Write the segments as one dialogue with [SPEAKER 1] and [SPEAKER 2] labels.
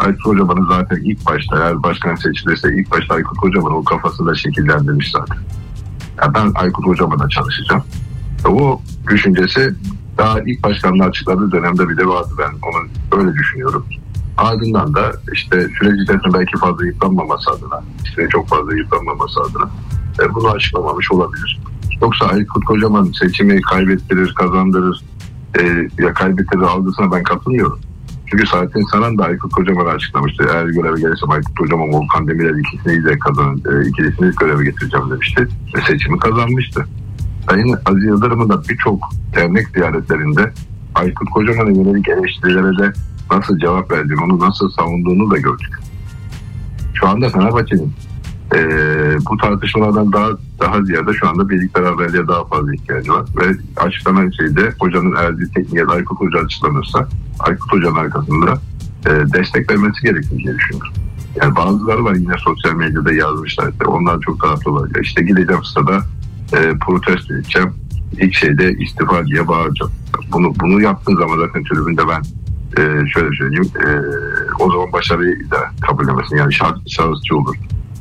[SPEAKER 1] Aykut Kocaman'ın zaten ilk başta, eğer başkan seçilirse ilk başta Aykut Kocaman o kafasında şekillendirmiş zaten. Yani ben Aykut Kocaman'la çalışacağım. O düşüncesi daha ilk başkanlığı açıkladığı dönemde bile vardı, ben onu öyle düşünüyorum. Ardından da işte süreci içerisinde belki fazla yıpranmaması adına, işte çok fazla yıpranmaması adına bunu açıklamamış olabilir. Yoksa Aykut Kocaman seçimi kaybettirir, kazandırır, ya kaybettirir algısına ben katılmıyorum. Çünkü Saadettin Saran da Aykut Kocaman'ı açıklamıştı. Eğer göreve gelirsem Aykut Kocaman, Volkan Demirel ikisini de ikilisini göreve getireceğim demişti. Ve seçimi kazanmıştı. Sayın Aziz Yıldırım'ın da birçok dernek ziyaretlerinde Aykut Kocaman'a yönelik eleştirilere de nasıl cevap verdiğini, onu nasıl savunduğunu da gördük. Şu anda Fenerbahçe'nin bu tartışmalardan daha ziyade şu anda birlik beraberliğe daha fazla ihtiyacı var. Ve açıklanan şeyde hocanın eğer bir tekniğe Aykut Hoca açıklanırsa Aykut Hoca'nın arkasında destek vermesi gerektiğini diye düşünüyorum. Yani bazıları var yine sosyal medyada yazmışlar. Onlar çok taraflı var. İşte gideceğim sırada protesto edeceğim. İlk şeyde istifa diye bağıracağım. Bunu yaptığın zaman zaten tribünde ben şöyle söyleyeyim, o zaman başarıyı da kabul edemezsin. Yani şahısçı olur.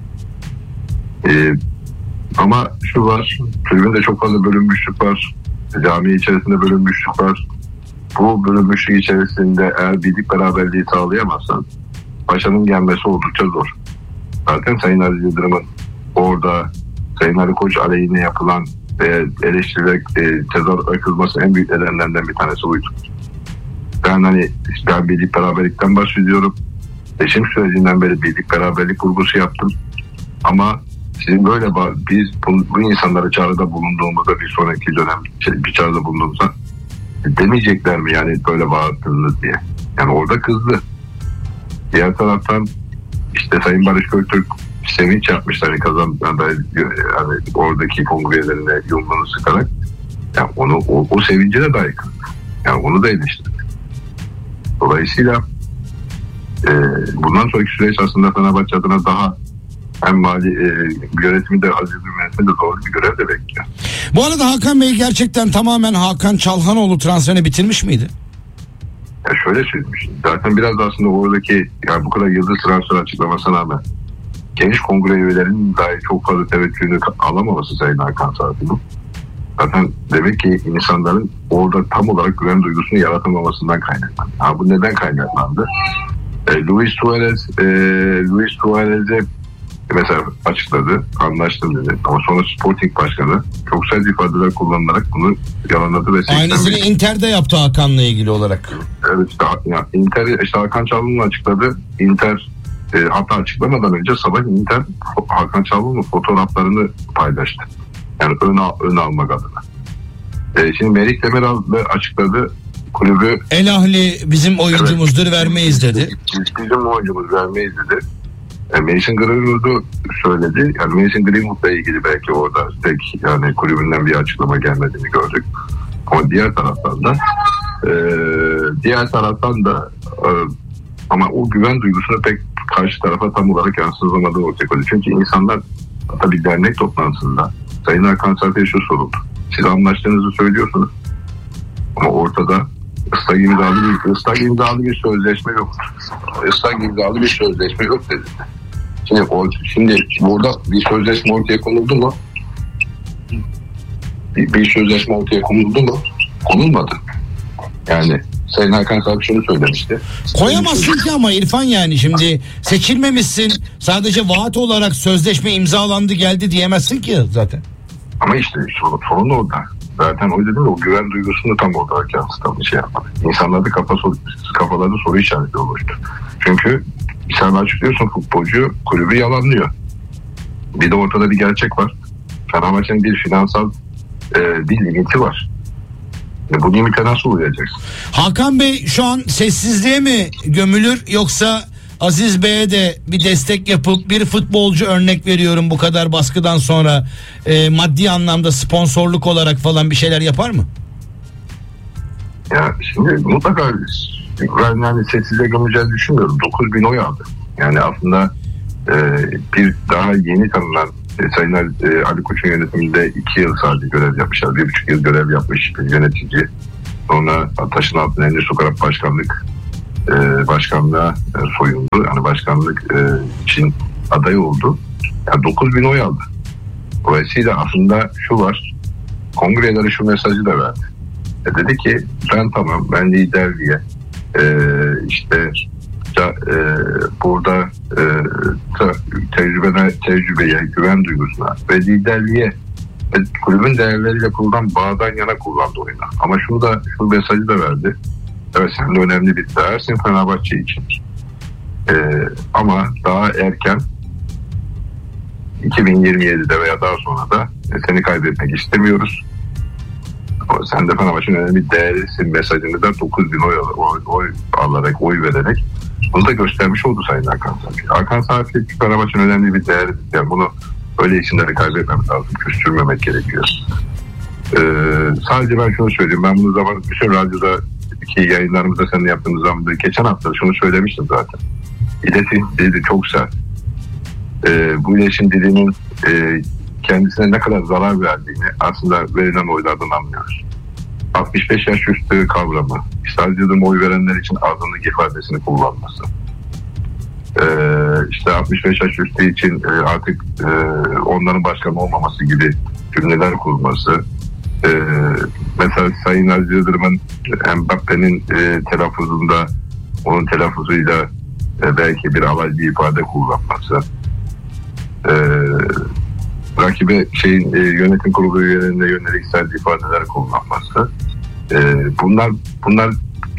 [SPEAKER 1] Ama şu var, tribünde çok fazla bölünmüşlük var. Cami içerisinde bölünmüşlük var. Bu bölünmüşlük içerisinde eğer birlik beraberliği sağlayamazsan başarının gelmesi oldukça zor. Zaten Sayın Aziz Yıldırım'ın orada Sayın Ali Koç aleyhine yapılan eleştirilerek tezahürat akılması en büyük nedenlerden bir tanesi buydu. Ben birlik beraberlikten bahsediyorum. Seçim sürecinden beri birlik beraberlik vurgusu yaptım. Ama sizin böyle biz bu insanlara çağrıda bulunduğumuzda, bir sonraki dönem bir çağrıda bulunduğumuzda demeyecekler mi yani böyle bağırttınız diye. Yani orada kızdı. Diğer taraftan işte Sayın Barış Göktürk sevinç yapmışlar hani kazandıklarında, yani oradaki kongrelerine yumruğunu sıkarak, yani o sevincine dair kızdı. Yani onu da eleştirdi. Dolayısıyla bundan sonraki süreç aslında Fenerbahçe adına daha hem mali yönetimi de Aziz Yönetim'de de zorlu bir görev de bekliyor.
[SPEAKER 2] Bu arada Hakan Bey gerçekten tamamen Hakan Çalhanoğlu transferini bitirmiş miydi?
[SPEAKER 1] Ya şöyle söylemiş. Zaten biraz da aslında oradaki yani bu kadar yıldız transfer açıklamasına rağmen geniş kongre üyelerinin dahi çok fazla teveccühünü alamaması Sayın Hakan Çalhanoğlu. Zaten demek ki insanların orada tam olarak güven duygusunu yaratamamasından kaynaklandı. Bu neden kaynaklandı? Luis Suarez'e mesela açıkladı, anlaştım dedi. Ama sonra Sporting Başkanı çok sert ifadeler kullanarak bunu yalanladı ve
[SPEAKER 2] aynısını Inter'de yaptı Hakan'la ilgili olarak.
[SPEAKER 1] Evet, yani Inter işte Hakan Çalhanoğlu açıkladı. Inter hatta açıklamadan önce sabah Inter Hakan Çalhanoğlu'nun fotoğraflarını paylaştı. Yani ön almak adına. Şimdi Melik Demiral da açıkladı. Kulübü
[SPEAKER 2] El Ahli bizim oyuncumuzdur, vermeyiz dedi.
[SPEAKER 1] Bizim oyuncumuz vermeyiz dedi. Mason Greenwood'u söyledi. Yani Mason Greenwood'la ilgili belki orada tek yani kulübünden bir açıklama gelmediğini gördük. Ama diğer taraftan da ama o güven duygusunu pek karşı tarafa tam olarak yansıtılmadığı ortaya koydu. Çünkü insanlar hatta bir dernek toplantısında Sayın Hakan Çalhanoğlu'ya şu soruldu. Siz anlaştığınızı söylüyorsunuz. Ama ortada ıslak imzalı bir sözleşme yok. Islak imzalı bir sözleşme yok dedi. Şimdi burada bir sözleşme ortaya konuldu mu? Bir sözleşme ortaya konuldu mu? Konulmadı. Yani Sayın Hakan Çalhanoğlu şunu söylemişti.
[SPEAKER 2] Koyamazsın ki ama İrfan, yani şimdi seçilmemişsin. Sadece vaat olarak sözleşme imzalandı geldi diyemezsin ki zaten.
[SPEAKER 1] Ama işte sorun orada. Zaten o dedim o güven duygusunu tam olarak yansıtan bir şey yapmadı. İnsanlarda kafalarda soru işareti oluştu. Çünkü sen açıklıyorsun, futbolcu kulübü yalanlıyor. Bir de ortada bir gerçek var. Fenerbahçe'nin bir finansal bir limiti var. Bu limite nasıl uyacaksın?
[SPEAKER 2] Hakan Bey şu an sessizliğe mi gömülür, yoksa Aziz Bey'e de bir destek yapıp bir futbolcu, örnek veriyorum, bu kadar baskıdan sonra maddi anlamda sponsorluk olarak falan bir şeyler yapar mı?
[SPEAKER 1] Ya şimdi mutlaka ben yani sessizliğe gömeceğiz düşünmüyorum. 9.000 oy aldı. Yani aslında bir daha yeni tanınan Sayın Ali Koç'un yönetiminde 2 yıl sadece görev yapmışlar. 1,5 yıl görev yapmış bir yönetici. Sonra taşın altına elini sokarak başkanlık başkanlığa soyundu. Yani başkanlık için aday oldu. Yani 9.000 oy aldı. Dolayısıyla aslında şu var, kongrelere şu mesajı da verdi. Dedi ki ben liderliğe burada tecrübeye, güven duygusuna ve liderliğe ve kulübün değerleriyle kurulan bağdan yana kullandı oyunu. Ama şu mesajı da verdi. Evet, sen de önemli bir değersin Fenerbahçe için. Ama daha erken 2027'de veya daha sonra da seni kaybetmek istemiyoruz. Sen de Fenerbahçe'nin önemli bir değerisin mesajını da 9.000 oy vererek bunu da göstermiş oldu Sayın Hakan Safi. Hakan Safi Fenerbahçe'nin önemli bir değeri. Yani bunu öyle isimleri kaybetmemiz lazım. Küstürmemek gerekiyor. Sadece ben şunu söyleyeyim. Ben bunu bütün radyodaki yayınlarımızda seninle yaptığımız zaman geçen hafta şunu söylemiştim zaten. İletişim dili çok sert. Bu iletişim dilinin kendisine ne kadar zarar verdiğini aslında verilen oylardan anlıyoruz. 65 yaş üstü kavramı, stadyumda oy verenler için azınlık ifadesini kullanması, 65 yaş üstü için artık onların başkan olmaması gibi cümleler kurması, mesela Sayın Aziz Yıldırım'ın Mbappe'nin telaffuzunda onun telaffuzuyla belki bir alaycı ifade kullanması, rakibe yönetim kurulu üyelerine yönelik sert ifadeler kullanması, bunlar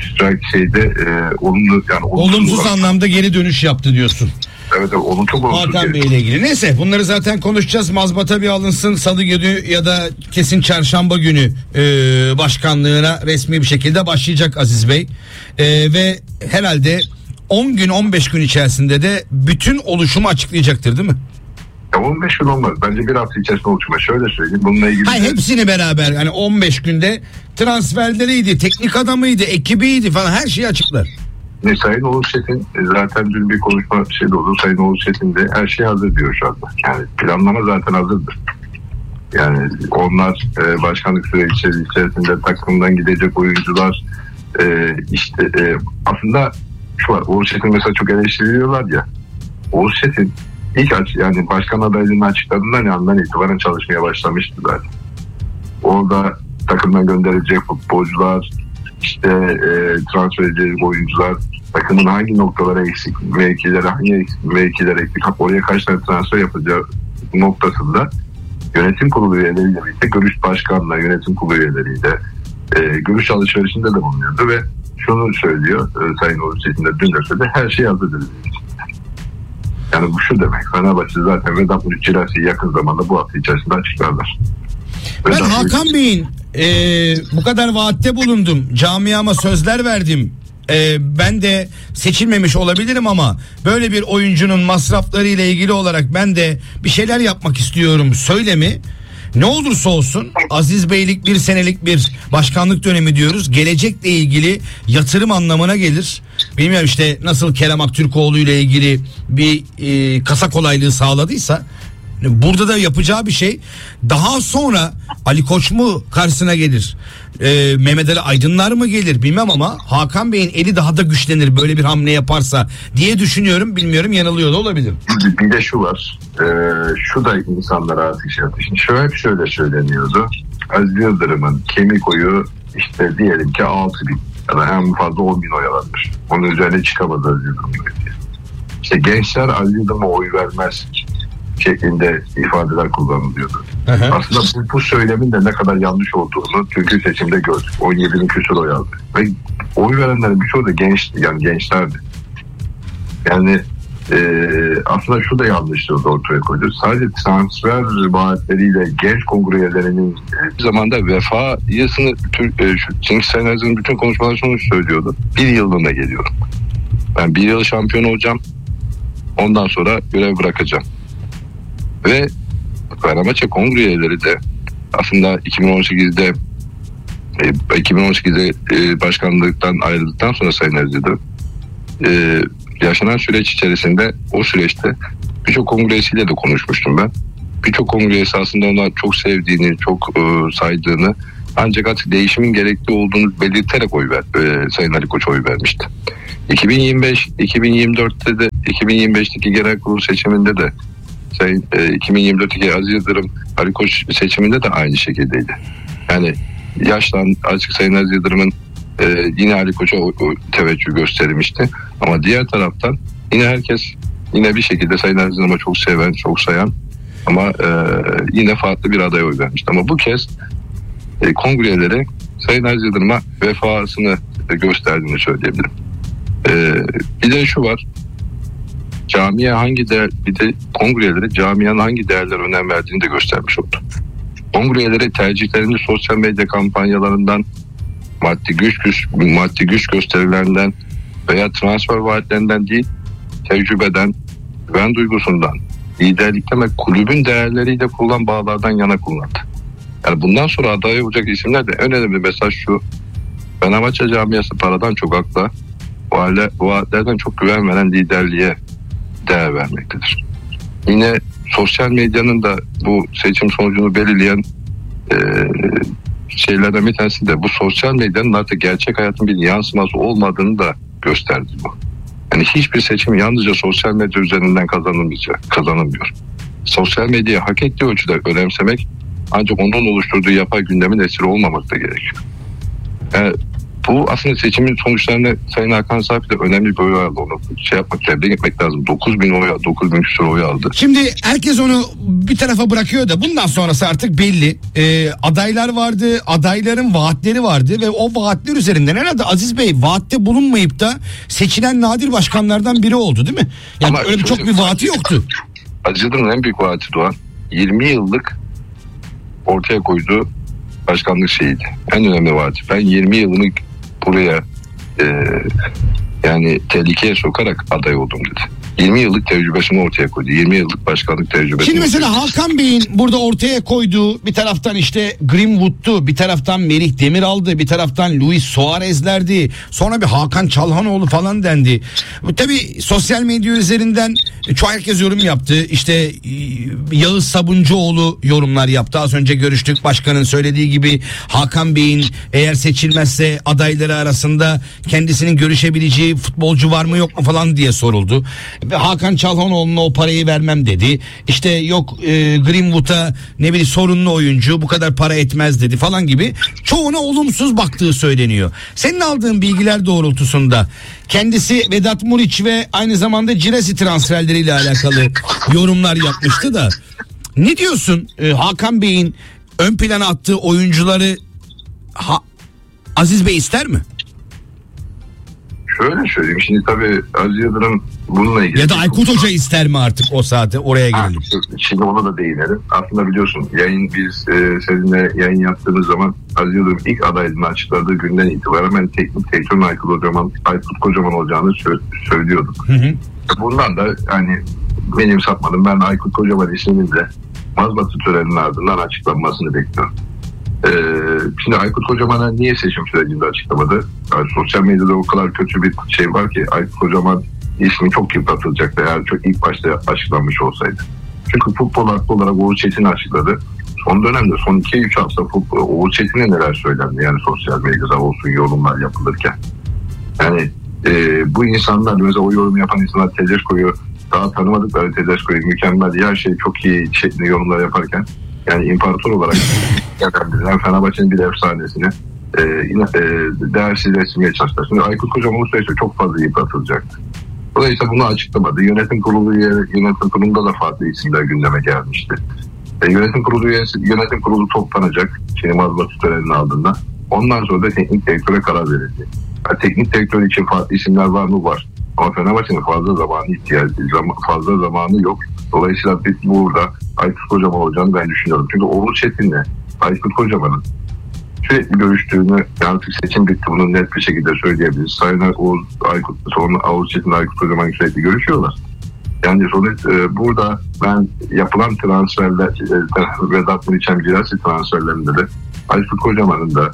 [SPEAKER 2] olumsuz anlamda geri dönüş yaptı diyorsun.
[SPEAKER 1] Evet, onun çok olumsuz.
[SPEAKER 2] Hakan Bey ile ilgili. Neyse, bunları zaten konuşacağız. Mazbata bir alınsın. Salı günü ya da kesin çarşamba günü başkanlığına resmi bir şekilde başlayacak Aziz Bey. Ve herhalde 10 gün 15 gün içerisinde de bütün oluşumu açıklayacaktır, değil mi?
[SPEAKER 1] 15 gün olmaz. Bence bir hafta içerisinde oluşuma. Şöyle söyleyeyim. Bununla ilgili...
[SPEAKER 2] Hayır, hepsini beraber. Yani 15 günde transferleriydi, teknik adamıydı, ekibiydi falan, her şeyi açıklar.
[SPEAKER 1] Sayın Oğuz Çetin zaten dün bir konuşma oldu. Sayın Oğuz Çetin de her şey hazır diyor şu anda. Yani planlama zaten hazırdır. Yani onlar başkanlık süreci içerisinde takımdan gidecek oyuncular aslında şu var. Oğuz Çetin mesela çok eleştiriliyorlar ya. Oğuz Çetin yani başkan adaylığını açıkladığından yandan itibaren çalışmaya başlamıştı zaten. Orada takımdan gönderilecek futbolcular, transfer edilecek oyuncular, takımın hangi noktalara eksik mevkilere, hangi mevkilere eksik, oraya kaç tane transfer yapacağı noktasında yönetim kurulu üyeleriyle birlikte görüş başkanla yönetim kurulu üyeleriyle görüş alışverişinde de bulunuyordu ve şunu söylüyor Sayın Oğuz Çetin de dün de söyledi, her şey hazırdır. Yani bu şu demek, Fenerbahçe zaten Vedat Muriç Çilersi'yi yakın zamanda bu hafta içerisinde açıklarlar.
[SPEAKER 2] Ben Hakan Bey'in bu kadar vaatte bulundum, camiama sözler verdim, ben de seçilmemiş olabilirim ama böyle bir oyuncunun masrafları ile ilgili olarak ben de bir şeyler yapmak istiyorum söylemi, ne olursa olsun Aziz Beylik bir senelik bir başkanlık dönemi diyoruz, gelecekle ilgili yatırım anlamına gelir. Bilmiyorum nasıl Kerem Aktürkoğlu ile ilgili bir kasa kolaylığı sağladıysa burada da yapacağı bir şey. Daha sonra Ali Koç mu karşısına gelir, Mehmet Ali Aydınlar mı gelir bilmem ama Hakan Bey'in eli daha da güçlenir böyle bir hamle yaparsa diye düşünüyorum. Bilmiyorum, yanılıyor da olabilir.
[SPEAKER 1] Bir de şu var, şu da insanlara artık şöyle söyleniyordu. Aziz Yıldırım'ın kemik oyu diyelim ki 6.000 ya da en fazla 10.000 oy alınmış. Onun üzerine çıkamadı Aziz Yıldırım. Gençler Aziz Yıldırım'a oy vermez şeklinde ifadeler kullanılıyordu. Aslında bu söylemin de ne kadar yanlış olduğunu çünkü seçimde gördük. 17.000 küsur oy aldı. Ve oy verenlerin birçoğu da gençlerdi. Yani aslında şu da yanlışlığı ortaya koydu. Sadece transfer vaatleriyle genç kongre üyelerinin bir zamanda vefayısını Cengiz Senez'in bütün konuşmaları sonuç söylüyordu. 1 yıllığına geliyorum. Ben 1 yıl şampiyon olacağım. Ondan sonra görev bırakacağım. Ve Fenerbahçe kongre üyeleri de aslında 2018'de başkanlıktan ayrıldıktan sonra Sayın Erdoğan yaşanan süreç içerisinde o süreçte birçok kongre üyesiyle de konuşmuştum ben. Birçok kongre üyesi aslında ondan çok sevdiğini, çok saydığını Ancak artık değişimin gerekli olduğunu belirterek Sayın Ali Koç'a oy vermişti. 2024'te de 2025'teki genel kurul seçiminde de 2024'teki Aziz Yıldırım Ali Koç seçiminde de aynı şekildeydi. Yani açık Sayın Aziz Yıldırım'ın yine Ali Koç'a teveccüh gösterilmişti. Ama diğer taraftan yine herkes yine bir şekilde Sayın Aziz Yıldırım'a çok seven, çok sayan ama yine farklı bir adaya oy vermişti. Ama bu kez kongreleri Sayın Aziz Yıldırım'a vefasını gösterdiğini söyleyebilirim. Bir de şu var, bir de kongreleri camianın hangi değerlere önem verdiğini de göstermiş oldu. Kongreleri tercihlerini sosyal medya kampanyalarından, maddi güç gösterilerinden veya transfer vaatlerinden değil, tecrübeden, güven duygusundan, liderlikten ve kulübün değerleriyle kurulan bağlardan yana kullandı. Yani bundan sonra aday olacak isimler de en önemli mesaj şu: Fenerbahçe camiası paradan çok akla, vaatlerden çok güven veren liderliğe değer vermektedir. Yine sosyal medyanın da bu seçim sonucunu belirleyen şeylerden bir tanesi de bu sosyal medyanın artık gerçek hayatın bir yansıması olmadığını da gösterdi bu. Yani hiçbir seçim yalnızca sosyal medya üzerinden kazanılmıyor. Sosyal medyayı hak ettiği ölçüde önemsemek, ancak onun oluşturduğu yapay gündemin esiri olmamak da gerekiyor. Yani bu aslında seçimin sonuçlarını Sayın Hakan Safi de önemli bir oy aldı. Onu tebrik etmek lazım. 9.000 küsur oy aldı.
[SPEAKER 2] Şimdi herkes onu bir tarafa bırakıyor da bundan sonrası artık belli. Adaylar vardı, adayların vaatleri vardı ve o vaatler üzerinden herhalde Aziz Bey vaatte bulunmayıp da seçilen nadir başkanlardan biri oldu, değil mi? Yani ama öyle çok bir vaati yoktu.
[SPEAKER 1] Aziz Yıldırım'ın en büyük vaati Doğan, 20 yıllık ortaya koyduğu başkanlık şeyiydi. En önemli vaati. Ben 20 yılımı buraya yani tehlikeye sokarak aday oldum dedi. 20 yıllık tecrübesini ortaya koydu. 20 yıllık başkanlık tecrübesini.
[SPEAKER 2] Şimdi mesela Hakan Bey'in burada ortaya koyduğu, bir taraftan işte Greenwood'tu, bir taraftan Merih Demiral'dı, bir taraftan Luis Suarez'lerdi. Sonra bir Hakan Çalhanoğlu falan dendi. Tabii sosyal medya üzerinden çok herkes yorum yaptı. İşte Yağız Sabuncuoğlu yorumlar yaptı. Az önce görüştük. Başkanın söylediği gibi Hakan Bey'in eğer seçilmezse adayları arasında kendisinin görüşebileceği futbolcu var mı yok mu falan diye soruldu. Hakan Çalhanoğlu'na o parayı vermem dedi. İşte yok Greenwood'a ne bileyim sorunlu oyuncu, bu kadar para etmez dedi falan gibi. Çoğuna olumsuz baktığı söyleniyor. Senin aldığın bilgiler doğrultusunda kendisi Vedat Muriç ve aynı zamanda Ciresi transferleriyle alakalı yorumlar yapmıştı da ne diyorsun? Hakan Bey'in ön plana attığı oyuncuları Aziz Bey ister mi?
[SPEAKER 1] Şöyle söyleyeyim, şimdi tabii Aziz Yıldırım bununla ilgili...
[SPEAKER 2] Ya da Aykut Hoca ister mi artık o saate, oraya gelelim.
[SPEAKER 1] Şimdi ona da değinelim. Aslında biliyorsun biz seninle yayın yaptığımız zaman Aziz Yıldırım ilk adaylığını açıkladığı günden itibaren ben teknik direktörün Aykut Kocaman olacağını söylüyorduk. Hı. Bundan da hani benim satmadım. Ben Aykut Kocaman isminin de mazbatı töreninin ardından açıklanmasını bekliyorum. Şimdi Aykut Kocaman'a niye seçim sürecinde açıklamadı? Yani sosyal medyada o kadar kötü bir şey var ki Aykut Kocaman ismi çok yıpratılacaktı eğer çok ilk başta açıklanmış olsaydı. Çünkü futbol haklı olarak Oğuz Çetin açıkladı. Son dönemde son 2-3 hafta Oğuz Çetin'e neler söylendi yani sosyal medyada olsun yorumlar yapılırken. Yani bu insanlar mesela o yorum yapan insanlar Tedesco'yu daha tanımadıkları Tedesco'yu mükemmel her şey çok iyi şeklinde yorumlar yaparken yani imparator olarak yani Fenerbahçe'nin bir efsanesini yine değersiz resmiye çalıştılar. Şimdi Aykut Kocaman bu süreçte çok fazla yıpratılacaktı. Dolayısıyla bunu açıklamadı. Yönetim kurulunda da farklı isimler gündeme gelmişti. Yönetim kurulu toplanacak. Şimdi mazbatı töreninin ardından. Ondan sonra da teknik direktöre karar verildi. Yani teknik direktör için farklı isimler var mı? Var. Ama Fenerbahçe'nin fazla zamanı yok. Dolayısıyla biz burada Aykut Kocaman olacağını ben düşünüyorum. Çünkü Oğuz Çetin'le Aykut Kocaman'ın sürekli görüştüğünü artık seçim bitti bunu net bir şekilde söyleyebiliriz. Sayın Oğuz Çetin Aykut Kocaman sürekli görüşüyorlar. Yani burada ben yapılan transferler Vedat Muriç'en Cirasi transferlerinde de Aykut Kocaman'ın da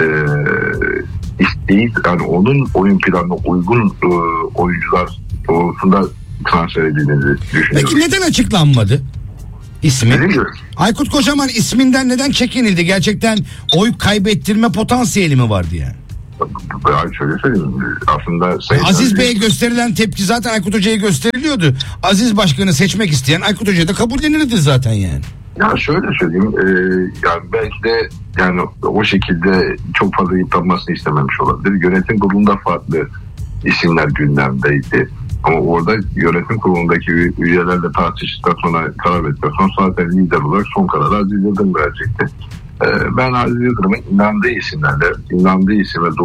[SPEAKER 1] isteği yani onun oyun planına uygun oyuncular doğrultusunda transfer edildiğini düşünüyorum.
[SPEAKER 2] Peki neden açıklanmadı? ismi.
[SPEAKER 1] Dediğim
[SPEAKER 2] Aykut Kocaman isminden neden çekinildi? Gerçekten oy kaybettirme potansiyeli mi vardı yani?
[SPEAKER 1] Şöyle söyleyeyim. Aslında
[SPEAKER 2] Aziz Bey'e gösterilen tepki zaten Aykut Hoca'ya gösteriliyordu. Aziz Başkan'ı seçmek isteyen Aykut Hoca da kabullenirdi zaten yani.
[SPEAKER 1] Ya şöyle söyleyeyim. Yani belki de yani o şekilde çok fazla yıpranmasını istememiş olabilir. Yönetim kurulunda farklı isimler gündemdeydi. Ama orada yönetim kurulundaki üyelerle tartıştıktan sonra karar verdikten sonra zaten lider olarak son kararı Aziz Yıldırım verecekti. Ben Aziz Yıldırım'ın inandığı isim ve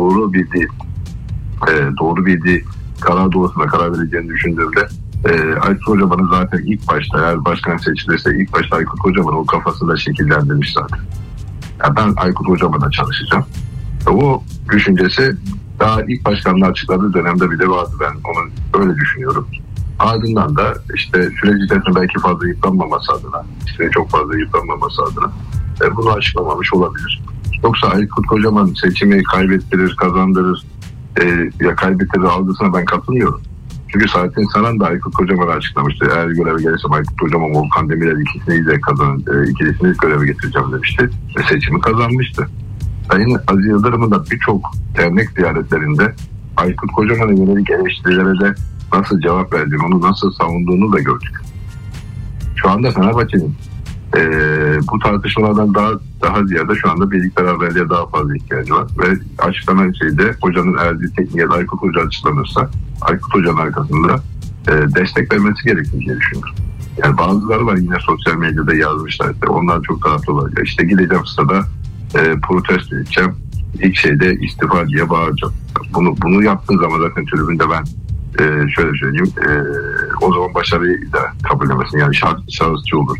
[SPEAKER 1] doğru bildiği karar doğrusunda karar vereceğini düşündüğümde Aykut Kocaman'ın zaten ilk başta eğer başkan seçilirse ilk başta Aykut Kocaman'ı o kafasında şekillendirmiş zaten. Yani ben Aykut Kocaman'la çalışacağım. O düşüncesi daha ilk başkanlığı açıkladığı dönemde bile vardı, ben onu öyle düşünüyorum. Ardından da işte süreç içerisinde belki fazla yıpranmaması adına, çok fazla yıpranmaması adına bunu açıklamamış olabilir. Yoksa Aykut Kocaman seçimi kaybettirir, kazandırır, ya kaybettirir algısına ben katılmıyorum. Çünkü Saadettin Saran da Aykut Kocaman'ı açıklamıştı. Eğer göreve gelirsem Aykut Kocaman, Volkan Demirel ikilisini göreve getireceğim demişti. Ve seçimi kazanmıştı. Sayın Aziz Yıldırım'ın da birçok dernek ziyaretlerinde Aykut Kocaman'a yönelik eleştirilere de nasıl cevap verdiğini, onu nasıl savunduğunu da gördük. Şu anda Fenerbahçe'nin bu tartışmalardan daha ziyade şu anda birlik beraberliğe daha fazla ihtiyacı var ve açıklanan şeyde hocanın erdiği tekniğe Aykut Hoca açıklanırsa Aykut Hoca'nın arkasında destek vermesi gerektiğini diye düşünüyorum. Yani bazıları var yine sosyal medyada yazmışlar, işte onlar çok taraflı olacak. İşte gideceğim sırada protesto edeceğim, ilk şeyde istifa diye bağıracağım. Bunu yaptığın zaman zaten tribünde ben şöyle söyleyeyim, o zaman başarıyı da kabul edemezsin, yani şahısçı olur.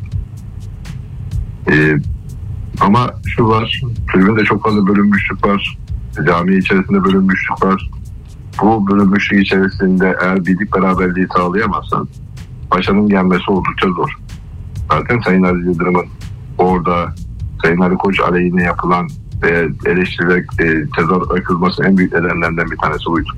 [SPEAKER 1] Ama şu var, tribünde çok fazla bölünmüşlük var, cami içerisinde bölünmüşlük var. Bu bölünmüşlük içerisinde eğer birlik beraberliği sağlayamazsan başarının gelmesi oldukça zor. Zaten Sayın Aziz Yıldırım'ın orada Sayın Ali Koç aleyhine yapılan ve eleştirilerek tezahüratla kızması en büyük nedenlerinden bir tanesi buydu.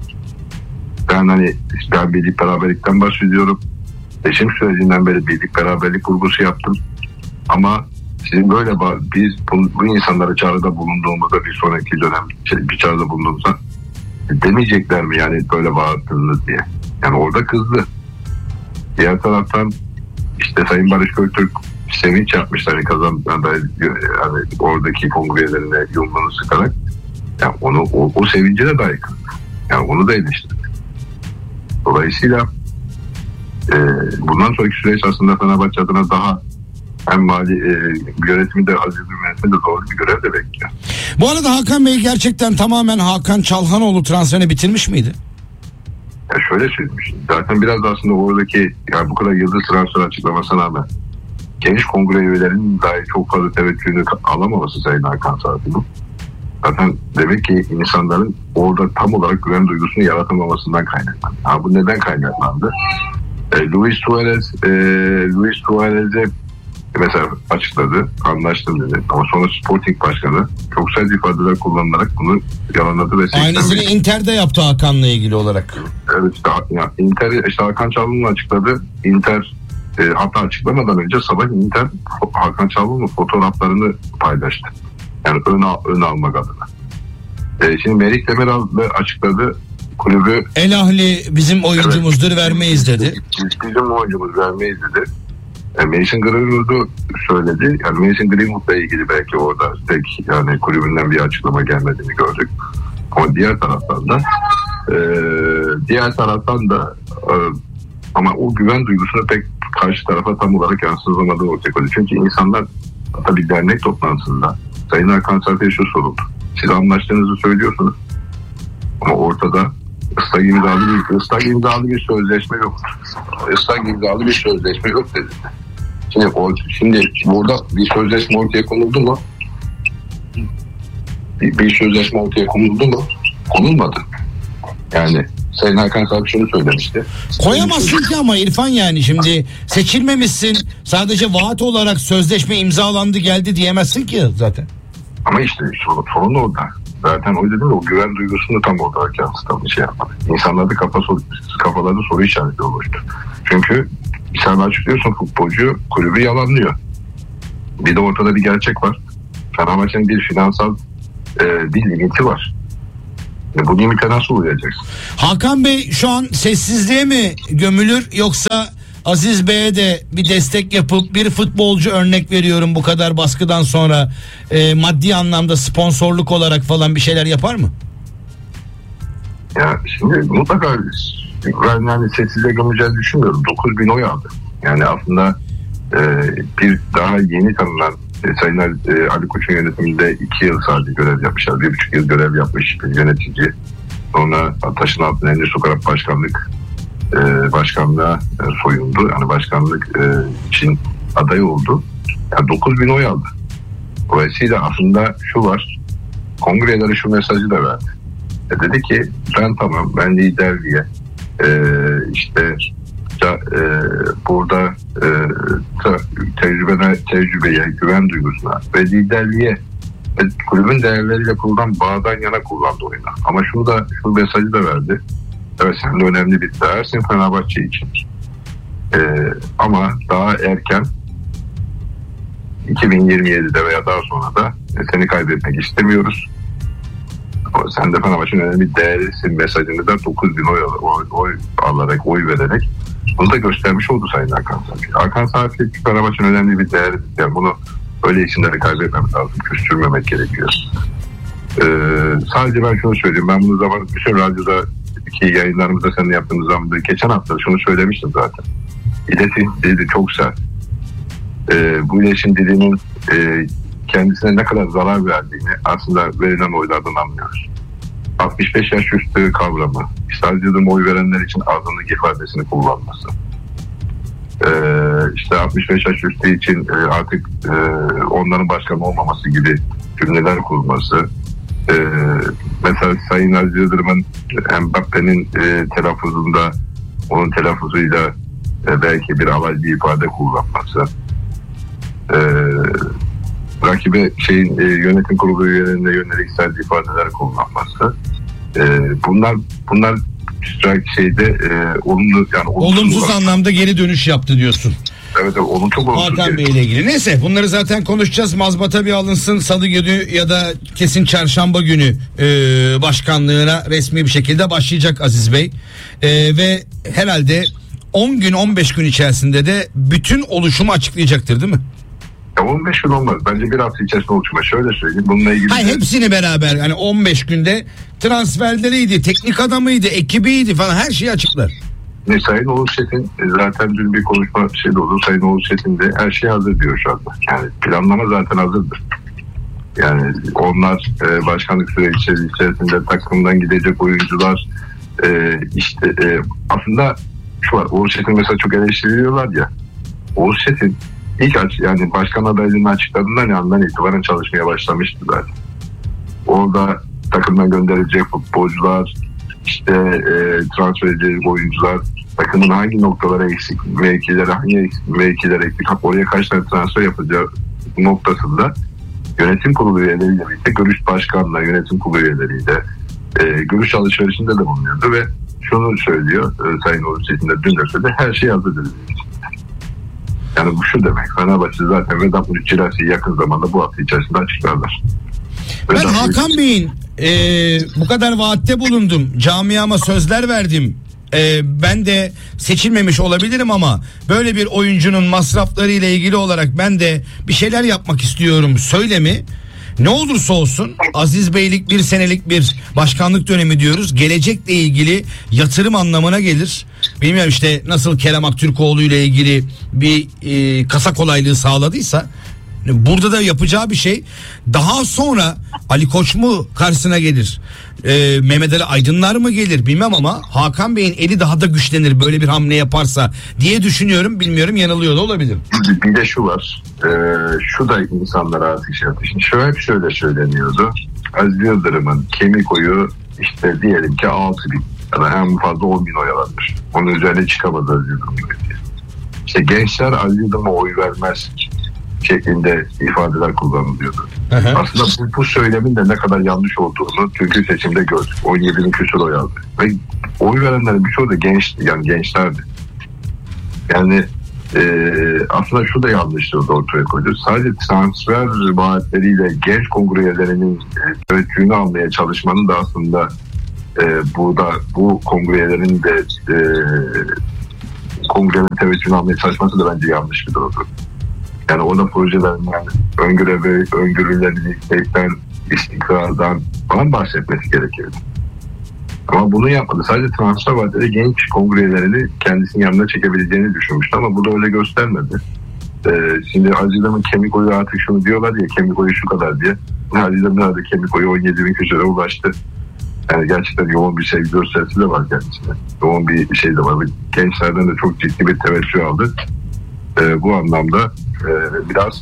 [SPEAKER 1] Ben birlik beraberlikten bahsediyorum. Seçim sürecinden beri birlik beraberlik vurgusu yaptım. Ama sizin böyle biz bu insanlara çağrıda bulunduğumuzda bir sonraki dönem bir çağrıda bulunduğumuzda demeyecekler mi yani böyle bağırdınız diye. Yani orada kızdı. Diğer taraftan işte Sayın Barış Göktürk sevinç yapmışlar yani oradaki kongrelerine yumruğunu sıkarak, yani o sevince de dahi kızdı. Yani onu da eleştirdi. Dolayısıyla bundan sonraki süreç aslında Fenerbahçe adına daha hem mali yönetimi de Aziz yönetimi de doğru bir görev de bekliyor.
[SPEAKER 2] Bu arada Hakan Bey gerçekten tamamen Hakan Çalhanoğlu transferini bitirmiş miydi?
[SPEAKER 1] Ya şöyle söylemiş. Zaten biraz da aslında oradaki yani bu kadar yıldız transfer açıklamasına rağmen geniş kongre üyelerinin dahi çok fazla teveccühünü alamaması Sayın Hakan Çalhanoğlu. Zaten demek ki insanların orada tam olarak güven duygusunu yaratamamasından kaynaklandı. Bu neden kaynaklandı? Luis Suarez'e mesela açıkladı, anlaştım dedi. Ama sonra Sporting Başkanı çok sert ifadeler kullanılarak bunu yalanladı ve
[SPEAKER 2] aynısını Inter'de yaptı Hakan'la ilgili olarak.
[SPEAKER 1] Evet, Inter Hakan Çalhanoğlu açıkladı. Inter hatta açıklamadan önce sabah Inter Hakan Çalhanoğlu'nun fotoğraflarını paylaştı. Yani ön almak adına. Şimdi Melik Demiral açıkladı. Kulübü
[SPEAKER 2] El Ahli bizim oyuncumuzdur, evet, vermeyiz dedi.
[SPEAKER 1] Bizim oyuncumuz vermeyiz dedi. Mason Greenwood'u söyledi. Yani Mason Greenwood'la ilgili belki orada tek yani kulübünden bir açıklama gelmediğini gördük. Ama diğer taraftan da ama o güven duygusunu pek karşı tarafa tam olarak yansıtamadığı ortaya koydu. Çünkü insanlar tabii dernek toplantısında Sayın Hakan Çalhanoğlu'ya şu soruldu. Siz anlaştığınızı söylüyorsunuz ama ortada ıslak imzalı bir sözleşme yok. Islak imzalı bir sözleşme yok dedi. Şimdi burada bir sözleşme ortaya konuldu mu? Bir sözleşme ortaya konuldu mu? Konulmadı. Yani Sayın Hakan Çalhanoğlu şunu söylemişti.
[SPEAKER 2] Koyamazsın ki ama İrfan, yani şimdi seçilmemişsin, sadece vaat olarak sözleşme imzalandı geldi diyemezsin ki zaten.
[SPEAKER 1] Ama işte sorun orada. Zaten o dedim o güven duygusunu tam olarak yansıtan bir şey yapmadı. İnsanlarda kafalarda soru işareti oluştu. Çünkü sen açıklıyorsun, futbolcu kulübü yalanlıyor. Bir de ortada bir gerçek var. Fenerbahçe'nin bir finansal bir limiti var. Bu limite nasıl uyacaksın?
[SPEAKER 2] Hakan Bey şu an sessizliğe mi gömülür yoksa Aziz Bey'e de bir destek yapıp bir futbolcu örnek veriyorum bu kadar baskıdan sonra maddi anlamda sponsorluk olarak falan bir şeyler yapar mı?
[SPEAKER 1] Ya şimdi mutlaka ben yani sessizliğe gömüleceğini düşünmüyorum. 9.000 oy aldı. Yani aslında bir daha yeni tanınan Sayın Ali Koç'un yönetiminde 2 yıl sadece görev yapmışlar. 1,5 yıl görev yapmış bir yönetici. Sonra taşın altına elini sokarak başkanlığa soyundu. Yani başkanlık için aday oldu. Yani 9.000 oy aldı. Dolayısıyla aslında şu var. Kongrelere şu mesajı da verdi. Dedi ki ben liderliğe burada tecrübeye, güven duygusuna ve liderliğe ve kulübün değerleriyle kurulan bağdan yana kullandı oyunu. Ama şu mesajı da verdi. Evet, sen de önemli bir değersin Fenerbahçe için. Ama daha erken 2027'de veya daha sonra da seni kaybetmek istemiyoruz. Ama sen de Fenerbahçe'nin önemli bir değerisin mesajını da 9.000 oy vererek bunu da göstermiş oldu Sayın Hakan Safi. Hakan Safi Fenerbahçe'nin önemli bir değeri. Yani bunu öyle isimleri kaybetmemek lazım. Küstürmemek gerekiyor. Sadece ben şunu söyleyeyim. Ben bunu bütün radyodaki yayınlarımızda seninle yaptığımız zaman geçen hafta şunu söylemiştim zaten. İletişim dili çok sert. Bu iletişim dilinin kendisine ne kadar zarar verdiğini aslında verilen oylardan anlıyoruz. 65 yaş üstü kavramı, stadyumda oy verenler için azınlık ifadesini kullanması, 65 yaş üstü için artık onların başkan olmaması gibi cümleler kurması, mesela Sayın Aziz Yıldırım'ın Mbappe'nin telaffuzunda onun telaffuzuyla belki bir alay bir ifade kullanması, rakibe yönetim kurulu üyelerine yönelik sert ifadeler kullanması, bunlar
[SPEAKER 2] olumsuz anlamda geri dönüş yaptı diyorsun.
[SPEAKER 1] Evet, onun çok olumsuz.
[SPEAKER 2] Hakan Bey ile ilgili. Neyse, bunları zaten konuşacağız. Mazbata bir alınsın. Salı günü ya da kesin çarşamba günü başkanlığına resmi bir şekilde başlayacak Aziz Bey. Ve herhalde 10 gün 15 gün içerisinde de bütün oluşumu açıklayacaktır değil mi?
[SPEAKER 1] 15 gün olmaz. Bence bir hafta içerisinde oluşuma. Şöyle söyleyeyim. Bununla ilgili...
[SPEAKER 2] hepsini beraber. Yani 15 günde transferleriydi, teknik adamıydı, ekibiydi falan her şeyi açıklar.
[SPEAKER 1] Sayın Oğuz Çetin zaten dün bir konuşma oldu. Sayın Oğuz Çetin de her şey hazır diyor şu anda. Yani planlama zaten hazırdır. Yani onlar başkanlık süreci içerisinde takımdan gidecek oyuncular aslında şu var. Oğuz Çetin mesela çok eleştiriliyorlar ya. Oğuz Çetin yani başkan adaylığını açıkladığından yandan itibaren çalışmaya başlamıştı zaten. Orada takımdan gönderilecek futbolcular, transfer edilecek oyuncular, takımın hangi noktalara eksik, hangi mevkilere eksik, oraya kaç tane transfer yapacağı noktasında yönetim kurulu üyeleriyle birlikte görüş başkanla yönetim kurulu üyeleriyle görüş alışverişinde de bulunuyordu ve şunu söylüyor Sayın Oğuz Çetin de dün de söyledi, her şey hazırdır. Yani bu şu demek, Fenerbahçe zaten Vedat Muriç Çilersi'yi yakın zamanda bu hafta içerisinde açıklarlar.
[SPEAKER 2] Ben Hakan Bey'in bu kadar vaatte bulundum, camiama sözler verdim, ben de seçilmemiş olabilirim ama böyle bir oyuncunun masrafları ile ilgili olarak ben de bir şeyler yapmak istiyorum söylemi, ne olursa olsun Aziz Beylik 1 senelik bir başkanlık dönemi diyoruz, gelecekle ilgili yatırım anlamına gelir. Bilmiyorum nasıl Kerem Aktürkoğlu ile ilgili bir kasa kolaylığı sağladıysa burada da yapacağı bir şey. Daha sonra Ali Koç mu karşısına gelir, Mehmet Ali Aydınlar mı gelir bilmem ama Hakan Bey'in eli daha da güçlenir böyle bir hamle yaparsa diye düşünüyorum. Bilmiyorum, yanılıyor da olabilirim.
[SPEAKER 1] Bir de şu var, şu da insanlara artık şöyle söyleniyordu. Aziz Yıldırım'ın kemik oyu diyelim ki 6.000 ya da en fazla 10.000 oy alınır. Onun üzerine çıkamadı Aziz Yıldırım. Gençler Aziz Yıldırım'a oy vermez şeklinde ifadeler kullanılıyordu. Aslında bu söylemin de ne kadar yanlış olduğunu çünkü seçimde gördük. 17.000 küsur oy aldı. Ve oy verenlerin birçoğu da gençlerdi. Yani aslında şu da yanlıştır ortaya koydu. Sadece transfer vaatleriyle genç kongre üyelerinin teveccühünü almaya çalışmanın da aslında bu kongrelerin de kongrenin teveccühünü almaya çalışması da bence yanlış bir durumdur. Yani orada projelerinden, öngörülebilirlikten, istikrardan falan bahsetmesi gerekirdi. Ama bunu yapmadı. Sadece transfer vaatleri genç kongrelerini kendisinin yanına çekebileceğini düşünmüştü ama burada öyle göstermedi. Şimdi Aziz Yıldırım'ın kemik oyu artık şunu diyorlar ya, kemik oyu şu kadar diye. Aziz Yıldırım'ın da kemik oyu 17.000 köşelere ulaştı. Yani gerçekten yoğun bir sevgi gösterisi de var kendisine. Yoğun bir şey de var. Gençlerden de çok ciddi bir teveccüh aldı. Bu anlamda biraz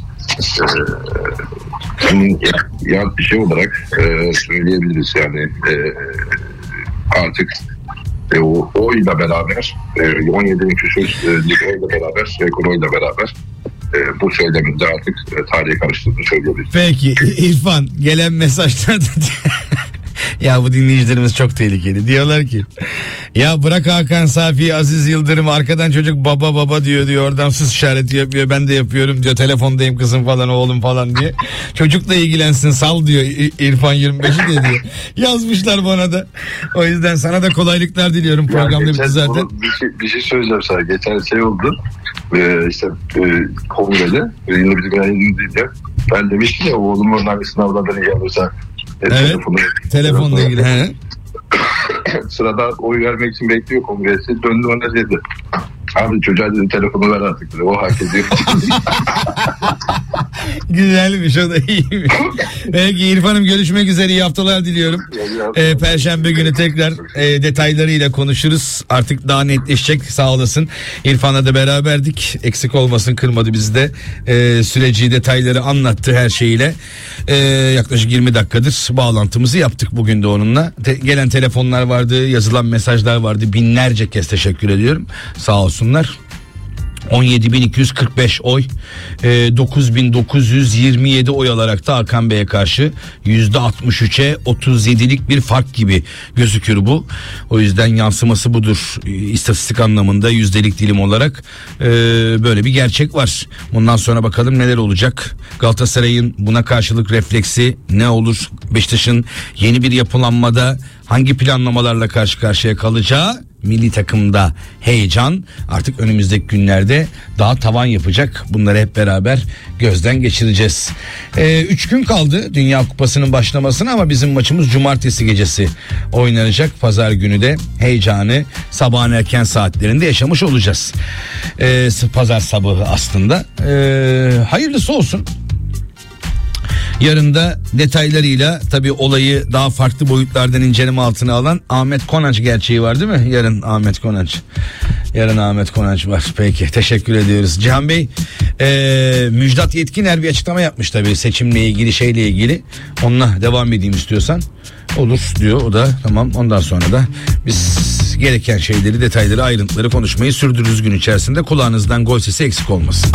[SPEAKER 1] yaz bir şey olarak söyleyebiliriz yani artık o oyla beraber 17.000 küsur oyla beraber, rekor oyla beraber bu söyleminde artık tarihe karıştığını söyleyebiliriz.
[SPEAKER 2] Peki İrfan, gelen mesajlarda ya bu dinleyicilerimiz çok tehlikeli. Diyorlar ki ya bırak Hakan Safi'yi, Aziz Yıldırım, arkadan çocuk baba diyor oradan sus işareti yapıyor, ben de yapıyorum diyor, telefondayım kızım falan, oğlum falan diye. Çocukla ilgilensin, sal diyor İrfan 25'i diyor. Yazmışlar bana da. O yüzden sana da kolaylıklar diliyorum. Programda bitti zaten.
[SPEAKER 1] Bir şey söyleyeceğim sana. Geçen şey oldu. Kongrede yine bir diyeceğim. Ben demiştim ya, oğlumun hangi sınavlardan iyi alırsa
[SPEAKER 2] evet, telefonla ilgili.
[SPEAKER 1] Sırada oy vermek için bekliyor kongresi. Döndü ona dedi. Abi çocuğa dedi telefonu ver artık dedi. O hak ediyor.
[SPEAKER 2] Güzelmiş, o da iyiymiş. Peki İrfan'ım, görüşmek üzere, iyi haftalar diliyorum. Perşembe günü tekrar detaylarıyla konuşuruz. Artık daha netleşecek, sağ olasın. İrfan'la da beraberdik. Eksik olmasın, kırmadı bizi de. Süreci, detayları anlattı her şeyiyle. Yaklaşık 20 dakikadır bağlantımızı yaptık bugün de onunla. Gelen telefonlar vardı, yazılan mesajlar vardı. Binlerce kez teşekkür ediyorum. Sağ olsunlar. 17.245 oy, 9.927 oy alarak da Hakan Bey'e karşı %63'e 37'lik bir fark gibi gözüküyor bu. O yüzden yansıması budur. İstatistik anlamında yüzdelik dilim olarak böyle bir gerçek var. Bundan sonra bakalım neler olacak. Galatasaray'ın buna karşılık refleksi ne olur? Beşiktaş'ın yeni bir yapılanmada hangi planlamalarla karşı karşıya kalacağı, milli takımda heyecan artık önümüzdeki günlerde daha tavan yapacak. Bunları hep beraber gözden geçireceğiz. 3 gün kaldı Dünya Kupası'nın başlamasına ama bizim maçımız cumartesi gecesi oynanacak. Pazar günü de heyecanı sabahın erken saatlerinde yaşamış olacağız. Pazar sabahı aslında. Hayırlısı olsun. Yarın da detaylarıyla tabii olayı daha farklı boyutlardan inceleme altına alan Ahmet Konaç gerçeği var değil mi? Yarın Ahmet Konaç var. Peki, teşekkür ediyoruz. Cihan Bey, Müjdat Yetkiner bir açıklama yapmış tabii seçimle ilgili, şeyle ilgili. Onunla devam edeyim istiyorsan. Olur diyor o da, tamam. Ondan sonra da biz gereken şeyleri, detayları, ayrıntıları konuşmayı sürdürürüz gün içerisinde. Kulağınızdan gol sesi eksik olmasın.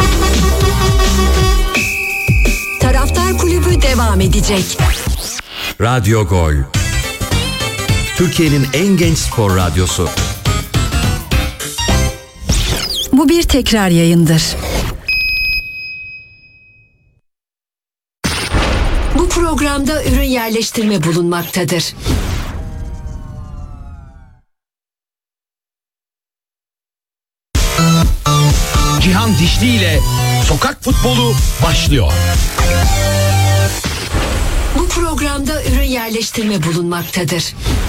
[SPEAKER 3] Taraftar Kulübü devam edecek.
[SPEAKER 4] Radyo Gol, Türkiye'nin en genç spor radyosu.
[SPEAKER 3] Bu bir tekrar yayındır. Bu programda ürün yerleştirme bulunmaktadır.
[SPEAKER 4] Cihan Dişli ile Sokak Futbolu başlıyor.
[SPEAKER 3] Bu programda ürün yerleştirme bulunmaktadır.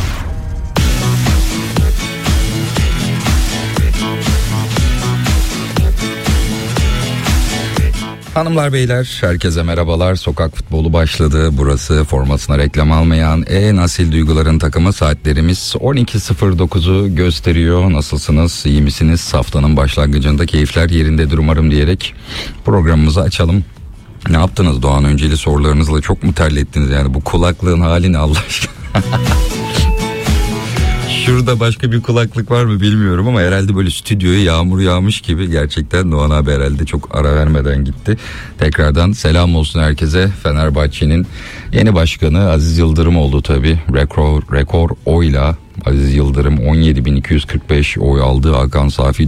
[SPEAKER 5] Hanımlar beyler, herkese merhabalar. Sokak futbolu başladı. Burası formasına reklam almayan asil duyguların takımı. Saatlerimiz 12.09'u gösteriyor. Nasılsınız, iyi misiniz? Haftanın başlangıcında keyifler yerindedir umarım diyerek programımızı açalım. Ne yaptınız Doğan Önceli sorularınızla, çok mu terlettiniz yani? Bu kulaklığın halini Allah aşkına. Şurada başka bir kulaklık var mı bilmiyorum ama herhalde böyle stüdyoya yağmur yağmış gibi. Gerçekten Doğan abi herhalde çok ara vermeden gitti. Tekrardan selam olsun herkese. Fenerbahçe'nin yeni başkanı Aziz Yıldırım oldu tabii. Rekor oyla Aziz Yıldırım 17.245 oy aldı. Hakan Safi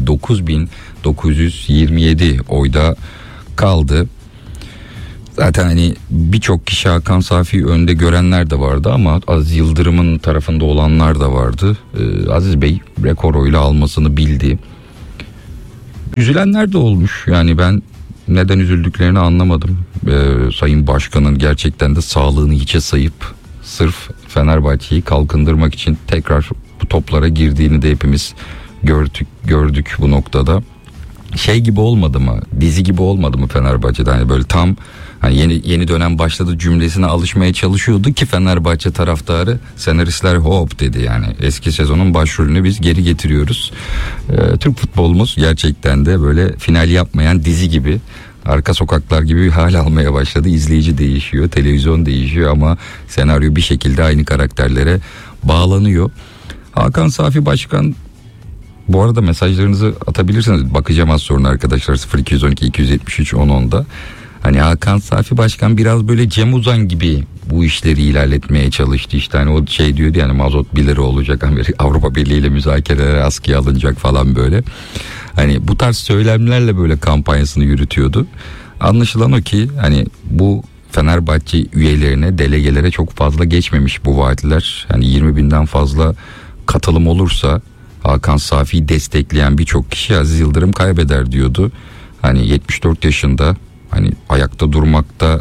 [SPEAKER 5] 9.927 oyda kaldı. Zaten hani birçok kişi Hakan Safi'yi önde görenler de vardı ama Aziz Yıldırım'ın tarafında olanlar da vardı. Aziz Bey rekor oyla almasını bildi. Üzülenler de olmuş. Yani ben neden üzüldüklerini anlamadım. Sayın Başkan'ın gerçekten de sağlığını hiçe sayıp sırf Fenerbahçe'yi kalkındırmak için tekrar bu toplara girdiğini de hepimiz gördük bu noktada. Şey gibi olmadı mı? Dizi gibi olmadı mı Fenerbahçe'de? Hani böyle tam hani yeni dönem başladı cümlesine alışmaya çalışıyordu ki Fenerbahçe taraftarı, senaristler hop dedi yani. Eski sezonun başrolünü biz geri getiriyoruz. Türk futbolumuz gerçekten de böyle final yapmayan dizi gibi, arka sokaklar gibi bir hal almaya başladı. İzleyici değişiyor, televizyon değişiyor ama senaryo bir şekilde aynı karakterlere bağlanıyor. Hakan Safi Başkan, bu arada mesajlarınızı atabilirsiniz. Bakacağım az sonra arkadaşlar, 0212 273 1010'da. Hani Hakan Safi Başkan biraz böyle Cem Uzan gibi bu işleri ilerletmeye çalıştı. İşte hani o şey diyordu yani, mazot 1 lira olacak, Avrupa Birliği ile müzakereler askıya alınacak falan böyle. Hani bu tarz söylemlerle böyle kampanyasını yürütüyordu. Anlaşılan o ki hani bu Fenerbahçe üyelerine, delegelere çok fazla geçmemiş bu vaatler. Hani 20.000'den fazla katılım olursa Hakan Safi'yi destekleyen birçok kişi Aziz Yıldırım kaybeder diyordu. Hani 74 yaşında, hani ayakta durmakta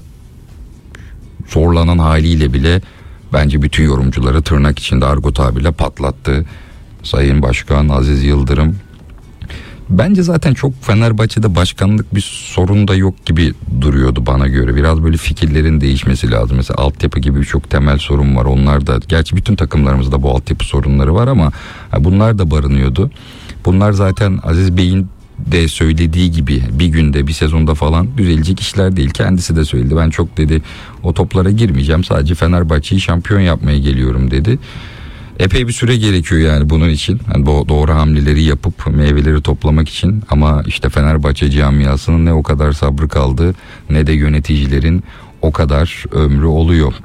[SPEAKER 5] zorlanan haliyle bile bence bütün yorumcuları tırnak içinde argo tabirle patlattı Sayın Başkan Aziz Yıldırım. Bence zaten çok Fenerbahçe'de başkanlık bir sorun da yok gibi duruyordu bana göre. Biraz böyle fikirlerin değişmesi lazım. Mesela altyapı gibi birçok temel sorun var. Onlar da, gerçi bütün takımlarımızda bu altyapı sorunları var ama bunlar da barınıyordu. Bunlar zaten Aziz Bey'in de söylediği gibi bir günde, bir sezonda falan düzelecek işler değil. Kendisi de söyledi. Ben çok dedi o toplara girmeyeceğim. Sadece Fenerbahçe'yi şampiyon yapmaya geliyorum dedi. Epey bir süre gerekiyor yani bunun için. Yani bu doğru hamleleri yapıp meyveleri toplamak için. Ama işte Fenerbahçe camiasının ne o kadar sabrı kaldı, ne de yöneticilerin o kadar ömrü oluyor.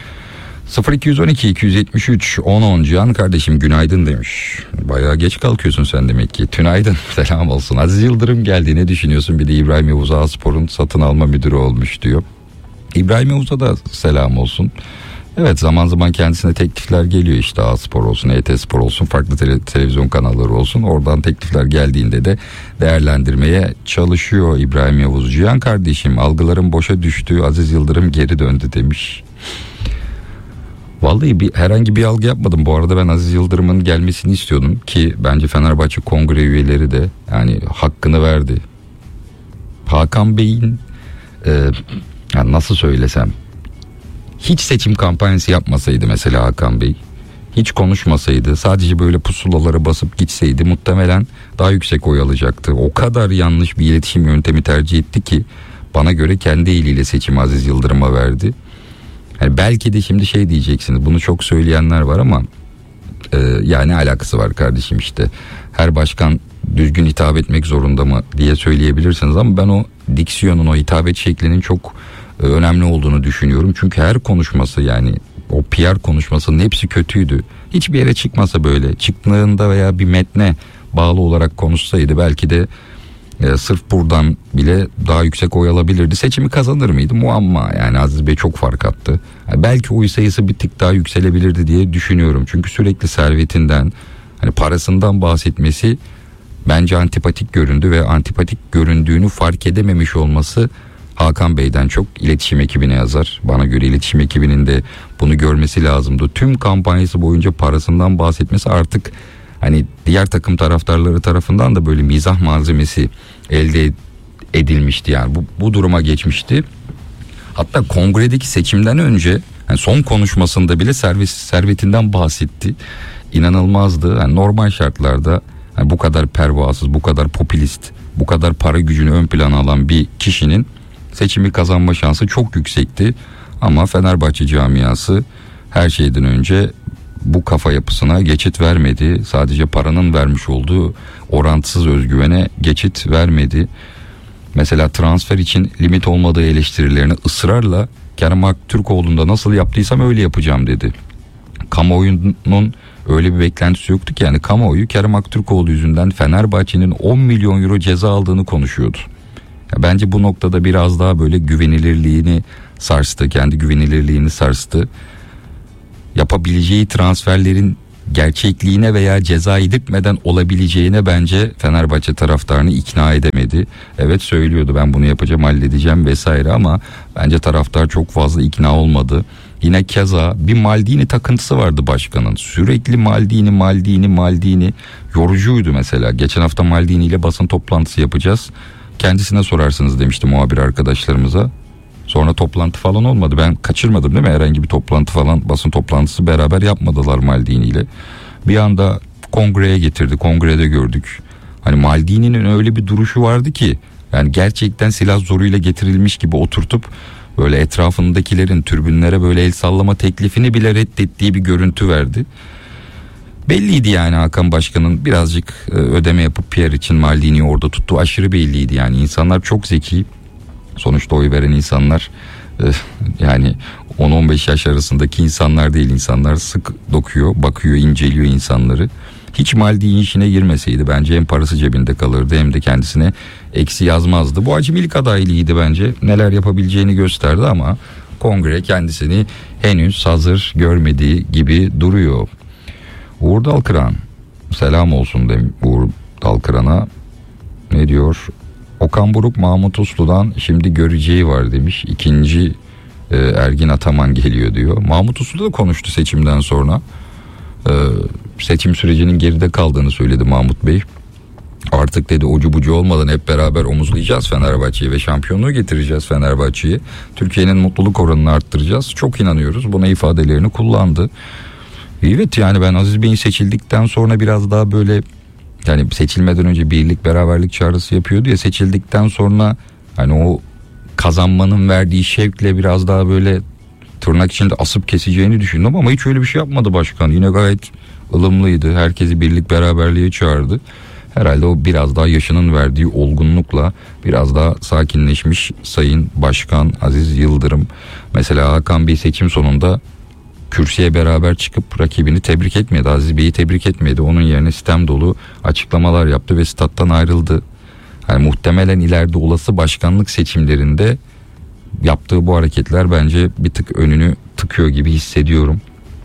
[SPEAKER 5] 0212 273 1010 Cihan kardeşim günaydın demiş. Bayağı geç kalkıyorsun sen demek ki. Tünaydın, selam olsun. Aziz Yıldırım geldi, ne düşünüyorsun? Bir de İbrahim Yavuz Ağaspor'un satın alma müdürü olmuş diyor. İbrahim Yavuz'a da selam olsun. Evet, zaman zaman kendisine teklifler geliyor, işte A-Spor olsun, ET-Spor olsun, farklı televizyon kanalları olsun. Oradan teklifler geldiğinde de değerlendirmeye çalışıyor İbrahim Yavuz. Cihan kardeşim, algılarım boşa düştü, Aziz Yıldırım geri döndü demiş. Vallahi herhangi bir algı yapmadım. Bu arada ben Aziz Yıldırım'ın gelmesini istiyordum ki bence Fenerbahçe kongre üyeleri de yani hakkını verdi. Hakan Bey'in yani nasıl söylesem, hiç seçim kampanyası yapmasaydı mesela Hakan Bey, hiç konuşmasaydı, sadece böyle pusulaları basıp gitseydi muhtemelen daha yüksek oy alacaktı. O kadar yanlış bir iletişim yöntemi tercih etti ki bana göre kendi eliyle seçimi Aziz Yıldırım'a verdi. Yani belki de şimdi şey diyeceksiniz, bunu çok söyleyenler var ama yani alakası var kardeşim, işte her başkan düzgün hitap etmek zorunda mı diye söyleyebilirsiniz ama ben o diksiyonun, o hitap şeklinin çok önemli olduğunu düşünüyorum. Çünkü her konuşması, yani o PR konuşmasının hepsi kötüydü. Hiçbir yere çıkmasa, böyle çıktığında veya bir metne bağlı olarak konuşsaydı belki de sırf buradan bile daha yüksek oy alabilirdi. Seçimi kazanır mıydı? Muamma. Yani Aziz Bey çok fark attı. Yani belki oy sayısı bir tık daha yükselebilirdi diye düşünüyorum. Çünkü sürekli servetinden, hani parasından bahsetmesi bence antipatik göründü ve antipatik göründüğünü fark edememiş olması Hakan Bey'den çok iletişim ekibine yazar. Bana göre iletişim ekibinin de bunu görmesi lazımdı. Tüm kampanyası boyunca parasından bahsetmesi artık hani diğer takım taraftarları tarafından da böyle mizah malzemesi elde edilmişti. Yani bu duruma geçmişti. Hatta kongredeki seçimden önce yani son konuşmasında bile servetinden bahsetti. İnanılmazdı. Yani normal şartlarda yani bu kadar pervasız, bu kadar popülist, bu kadar para gücünü ön plana alan bir kişinin seçimi kazanma şansı çok yüksekti. Ama Fenerbahçe camiası her şeyden önce bu kafa yapısına geçit vermedi. Sadece paranın vermiş olduğu orantısız özgüvene geçit vermedi. Mesela transfer için limit olmadığı eleştirilerini ısrarla Kerem Aktürkoğlu'nda nasıl yaptıysam öyle yapacağım dedi. Kamuoyunun öyle bir beklentisi yoktu ki. Yani kamuoyu Kerem Aktürkoğlu yüzünden Fenerbahçe'nin 10 milyon euro ceza aldığını konuşuyordu. Ya bence bu noktada biraz daha böyle güvenilirliğini sarstı, kendi güvenilirliğini sarstı. Yapabileceği transferlerin gerçekliğine veya ceza yedirtmeden olabileceğine bence Fenerbahçe taraftarını ikna edemedi. Evet söylüyordu, ben bunu yapacağım, halledeceğim vesaire, ama bence taraftar çok fazla ikna olmadı. Yine keza bir Maldini takıntısı vardı başkanın. Sürekli Maldini yorucuydu mesela. Geçen hafta Maldini ile basın toplantısı yapacağız, kendisine sorarsınız demişti muhabir arkadaşlarımıza. Sonra toplantı falan olmadı. Ben kaçırmadım değil mi? Herhangi bir toplantı falan, basın toplantısı beraber yapmadılar Maldini ile. Bir anda kongreye getirdi. Kongrede gördük. Hani Maldini'nin öyle bir duruşu vardı ki, yani gerçekten silah zoruyla getirilmiş gibi oturtup böyle etrafındakilerin tribünlere böyle el sallama teklifini bile reddettiği bir görüntü verdi. Belliydi yani Hakan Başkan'ın birazcık ödeme yapıp PR için Maldini'yi orada tuttuğu aşırı belliydi. Yani insanlar çok zeki. Sonuçta oy veren insanlar yani 10-15 yaş arasındaki insanlar değil, insanlar sık dokuyor, bakıyor, inceliyor insanları. Hiç Maldini işine girmeseydi bence hem parası cebinde kalırdı hem de kendisine eksi yazmazdı. Bu acemilik adaylığıydı bence, neler yapabileceğini gösterdi ama kongre kendisini henüz hazır görmediği gibi duruyor. Uğur Dalkıran, selam olsun Uğur Dalkıran'a, ne diyor? Okan Buruk Mahmut Uslu'dan şimdi göreceği var demiş. İkinci Ergin Ataman geliyor diyor. Mahmut Uslu da konuştu seçimden sonra. Seçim sürecinin geride kaldığını söyledi Mahmut Bey. Artık dedi ucu bucu olmadan hep beraber omuzlayacağız Fenerbahçe'yi ve şampiyonluğu getireceğiz Fenerbahçe'yi. Türkiye'nin mutluluk oranını arttıracağız. Çok inanıyoruz. Buna ifadelerini kullandı. Evet, yani ben Aziz Bey'in seçildikten sonra biraz daha böyle, yani seçilmeden önce birlik beraberlik çağrısı yapıyordu ya, seçildikten sonra hani o kazanmanın verdiği şevkle biraz daha böyle tırnak içinde asıp keseceğini düşündüm ama hiç öyle bir şey yapmadı başkan. Yine gayet ılımlıydı. Herkesi birlik beraberliğe çağırdı. Herhalde o biraz daha yaşının verdiği olgunlukla biraz daha sakinleşmiş Sayın Başkan Aziz Yıldırım. Mesela Hakan Bey seçim sonunda kürsüye beraber çıkıp rakibini tebrik etmedi. Aziz Bey'i tebrik etmedi. Onun yerine sitem dolu açıklamalar yaptı ve stat'tan ayrıldı. Yani muhtemelen ileride olası başkanlık seçimlerinde yaptığı bu hareketler bence bir tık önünü tıkıyor gibi hissediyorum.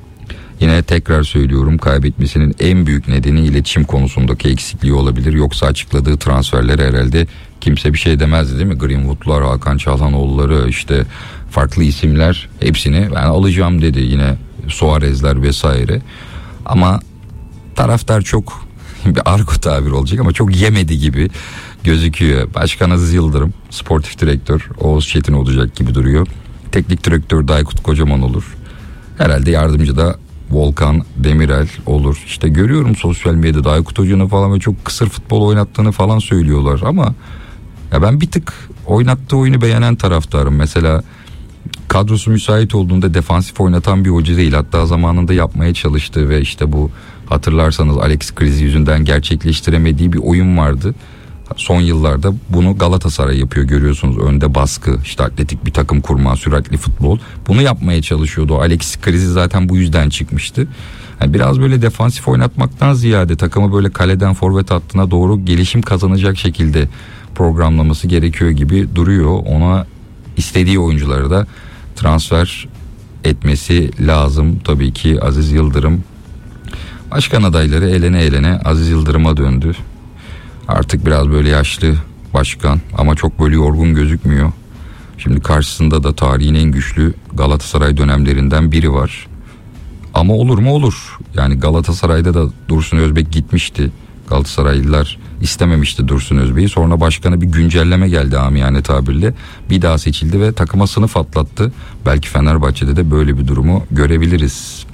[SPEAKER 5] Yine tekrar söylüyorum, kaybetmesinin en büyük nedeni iletişim konusundaki eksikliği olabilir. Yoksa açıkladığı transferlere herhalde kimse bir şey demezdi değil mi? Greenwood'lar, Hakan Çalhanoğulları, işte farklı isimler, hepsini ben alacağım dedi. Yine Suarez'ler vesaire. Ama taraftar çok, bir argo tabir olacak ama çok yemedi gibi gözüküyor. Başkan Aziz Yıldırım, sportif direktör Oğuz Çetin olacak gibi duruyor. Teknik direktör Aykut Kocaman olur. Herhalde yardımcı da Volkan Demirel olur. İşte görüyorum sosyal medyada Aykut Hoca'nın falan ve çok kısır futbol oynattığını falan söylüyorlar ama ya ben bir tık oynattığı oyunu beğenen taraftarım. Mesela kadrosu müsait olduğunda defansif oynatan bir hoca değil. Hatta zamanında yapmaya çalıştığı ve işte bu hatırlarsanız Alex krizi yüzünden gerçekleştiremediği bir oyun vardı. Son yıllarda bunu Galatasaray yapıyor, görüyorsunuz. Önde baskı, işte atletik bir takım kurma, süratli futbol. Bunu yapmaya çalışıyordu. Alex krizi zaten bu yüzden çıkmıştı. Yani biraz böyle defansif oynatmaktan ziyade takımı böyle kaleden forvet hattına doğru gelişim kazanacak şekilde programlaması gerekiyor gibi duruyor. Ona istediği oyuncuları da transfer etmesi lazım tabii ki Aziz Yıldırım. Başkan adayları elene Aziz Yıldırım'a döndü. Artık biraz böyle yaşlı başkan ama çok böyle yorgun gözükmüyor. Şimdi karşısında da tarihin en güçlü Galatasaray dönemlerinden biri var. Ama olur mu olur. Yani Galatasaray'da da Dursun Özbek gitmişti. Galatasaraylılar istememişti Dursun Özbek'i. Sonra başkanı bir güncelleme geldi amiyane tabirle. Bir daha seçildi ve takıma sınıf atlattı. Belki Fenerbahçe'de de böyle bir durumu görebiliriz.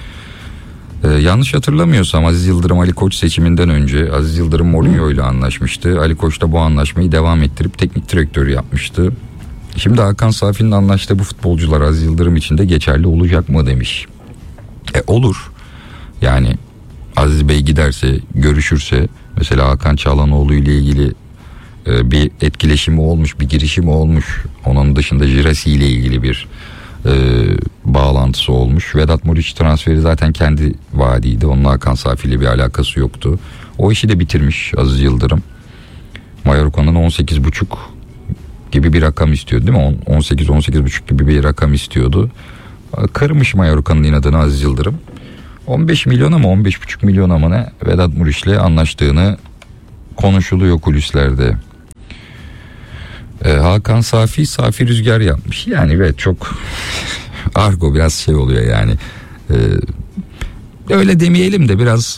[SPEAKER 5] Yanlış hatırlamıyorsam Aziz Yıldırım Ali Koç seçiminden önce Aziz Yıldırım Mourinho ile anlaşmıştı. Ali Koç da bu anlaşmayı devam ettirip teknik direktörü yapmıştı. Şimdi Hakan Safi'nin anlaştığı bu futbolcular Aziz Yıldırım için de geçerli olacak mı demiş. Olur. Yani Aziz Bey giderse, görüşürse, mesela Hakan Çalhanoğlu ile ilgili bir etkileşimi olmuş, bir girişimi olmuş. Onun dışında Jirasi ile ilgili bir bağlantısı olmuş. Vedat Muriç transferi zaten kendi vaadiydi. Onun Hakan Safi ile bir alakası yoktu. O işi de bitirmiş Aziz Yıldırım. Mallorca'nın 18,5 gibi bir rakam istiyordu değil mi? 18-18,5 gibi bir rakam istiyordu. Kırmış Mallorca'nın inadını Aziz Yıldırım. 15 milyona mı 15,5 milyona mı ne Vedat Muriç'le anlaştığını konuşuluyor kulislerde. Hakan Safi rüzgar yapmış. Yani evet çok argo biraz şey oluyor yani. Öyle demeyelim de biraz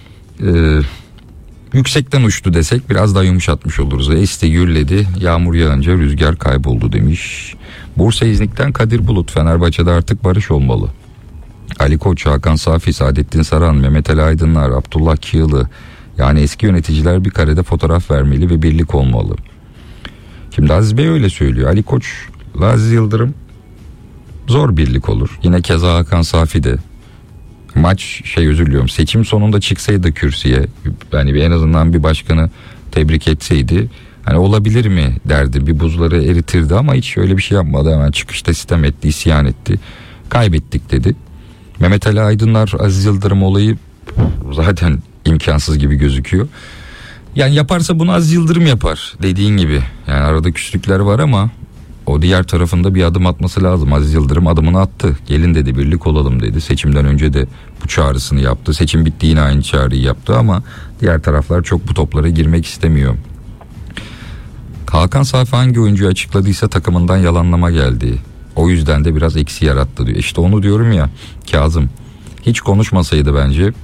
[SPEAKER 5] yüksekten uçtu desek biraz daha yumuşatmış oluruz. Esti gürledi, yağmur yağınca rüzgar kayboldu demiş. Bursa İznik'ten Kadir Bulut, Fenerbahçe'de artık barış olmalı. Ali Koç, Hakan Safi, Saadettin Saran, Mehmet Ali Aydınlar, Abdullah Kiyılı, yani eski yöneticiler bir karede fotoğraf vermeli ve birlik olmalı. Şimdi Aziz Bey öyle söylüyor. Ali Koç'la Aziz Yıldırım zor birlik olur. Yine keza Hakan Safi de. Özür diliyorum. Seçim sonunda çıksaydı kürsüye, yani en azından bir başkanı tebrik etseydi, hani olabilir mi derdi, bir buzları eritirdi ama hiç öyle bir şey yapmadı. Hemen çıkışta sitem etti, isyan etti. Kaybettik dedi. Mehmet Ali Aydınlar, Aziz Yıldırım olayı zaten imkansız gibi gözüküyor. Yani yaparsa bunu Aziz Yıldırım yapar dediğin gibi. Yani arada küslükler var ama o diğer tarafında bir adım atması lazım. Aziz Yıldırım adımını attı. Gelin dedi, birlik olalım dedi. Seçimden önce de bu çağrısını yaptı. Seçim bitti yine aynı çağrıyı yaptı ama diğer taraflar çok bu toplara girmek istemiyor. Hakan Safi hangi oyuncuyu açıkladıysa takımından yalanlama geldi. O yüzden de biraz eksi yarattı diyor. İşte onu diyorum ya Kazım. Hiç konuşmasaydı bence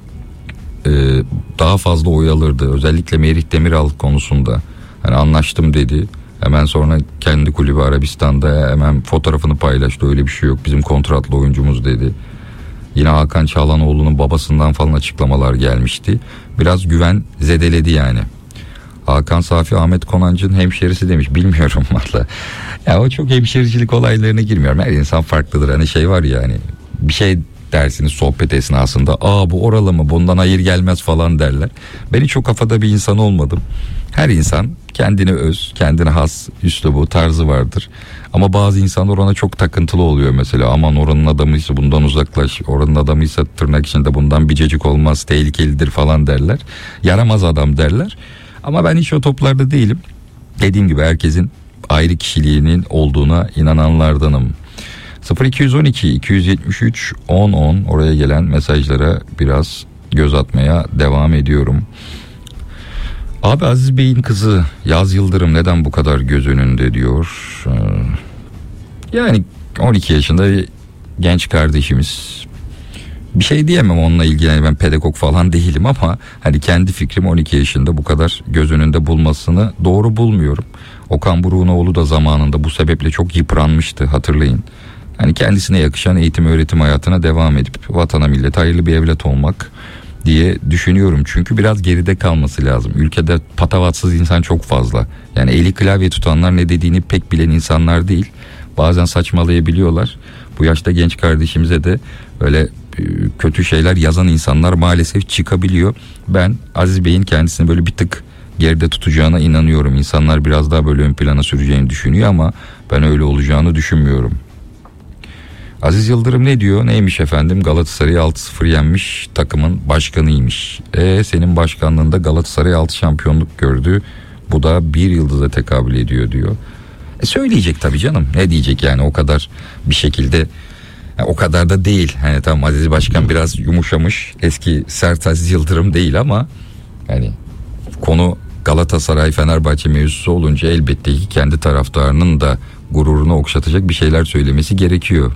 [SPEAKER 5] daha fazla oy alırdı. Özellikle Merih Demiral konusunda. Hani anlaştım dedi. Hemen sonra kendi kulübü Arabistan'da hemen fotoğrafını paylaştı. Öyle bir şey yok, bizim kontratlı oyuncumuz dedi. Yine Hakan Çağlanoğlu'nun babasından falan açıklamalar gelmişti. Biraz güven zedeledi yani. Hakan Safi Ahmet Konancı'nın hemşerisi demiş. Bilmiyorum valla. Ya o çok hemşericilik olaylarına girmiyorum. Her insan farklıdır. Hani şey var ya, hani bir şey dersiniz sohbet esnasında. Bu oralı mı, bundan hayır gelmez falan derler. Ben hiç o kafada bir insan olmadım. Her insan kendine öz, kendine has üslubu, tarzı vardır. Ama bazı insanlar ona çok takıntılı oluyor mesela. Aman oranın adamıysa bundan uzaklaş, oranın adamıysa tırnak içinde bundan biricik olmaz, tehlikelidir falan derler. Yaramaz adam derler. Ama ben hiç o toplarda değilim. Dediğim gibi herkesin ayrı kişiliğinin olduğuna inananlardanım. 0212 273 1010 oraya gelen mesajlara biraz göz atmaya devam ediyorum. Abi Aziz Bey'in kızı Yaz Yıldırım neden bu kadar göz önünde diyor. Yani 12 yaşında bir genç kardeşimiz. Bir şey diyemem onunla ilgili, yani ben pedagog falan değilim ama hani kendi fikrim 12 yaşında bu kadar göz önünde bulmasını doğru bulmuyorum. Okan Buruk'un oğlu da zamanında bu sebeple çok yıpranmıştı, hatırlayın. Hani kendisine yakışan eğitim öğretim hayatına devam edip vatana millete hayırlı bir evlat olmak diye düşünüyorum. Çünkü biraz geride kalması lazım. Ülkede patavatsız insan çok fazla. Yani eli klavye tutanlar ne dediğini pek bilen insanlar değil. Bazen saçmalayabiliyorlar. Bu yaşta genç kardeşimize de öyle kötü şeyler yazan insanlar maalesef çıkabiliyor. Ben Aziz Bey'in kendisini böyle bir tık geride tutacağına inanıyorum. İnsanlar biraz daha böyle ön plana süreceğini düşünüyor ama ben öyle olacağını düşünmüyorum. Aziz Yıldırım ne diyor? Neymiş efendim? Galatasaray'ı 6-0 yenmiş takımın başkanıymış. Senin başkanlığında Galatasaray 6 şampiyonluk gördü. Bu da bir yıldıza tekabül ediyor diyor. Söyleyecek tabii canım. Ne diyecek yani, o kadar bir şekilde, o kadar da değil. Hani tamam, Aziz Başkan biraz yumuşamış. Eski sert Aziz Yıldırım değil ama yani konu Galatasaray Fenerbahçe mevzusu olunca elbette ki kendi taraftarının da gururunu okşatacak bir şeyler söylemesi gerekiyor.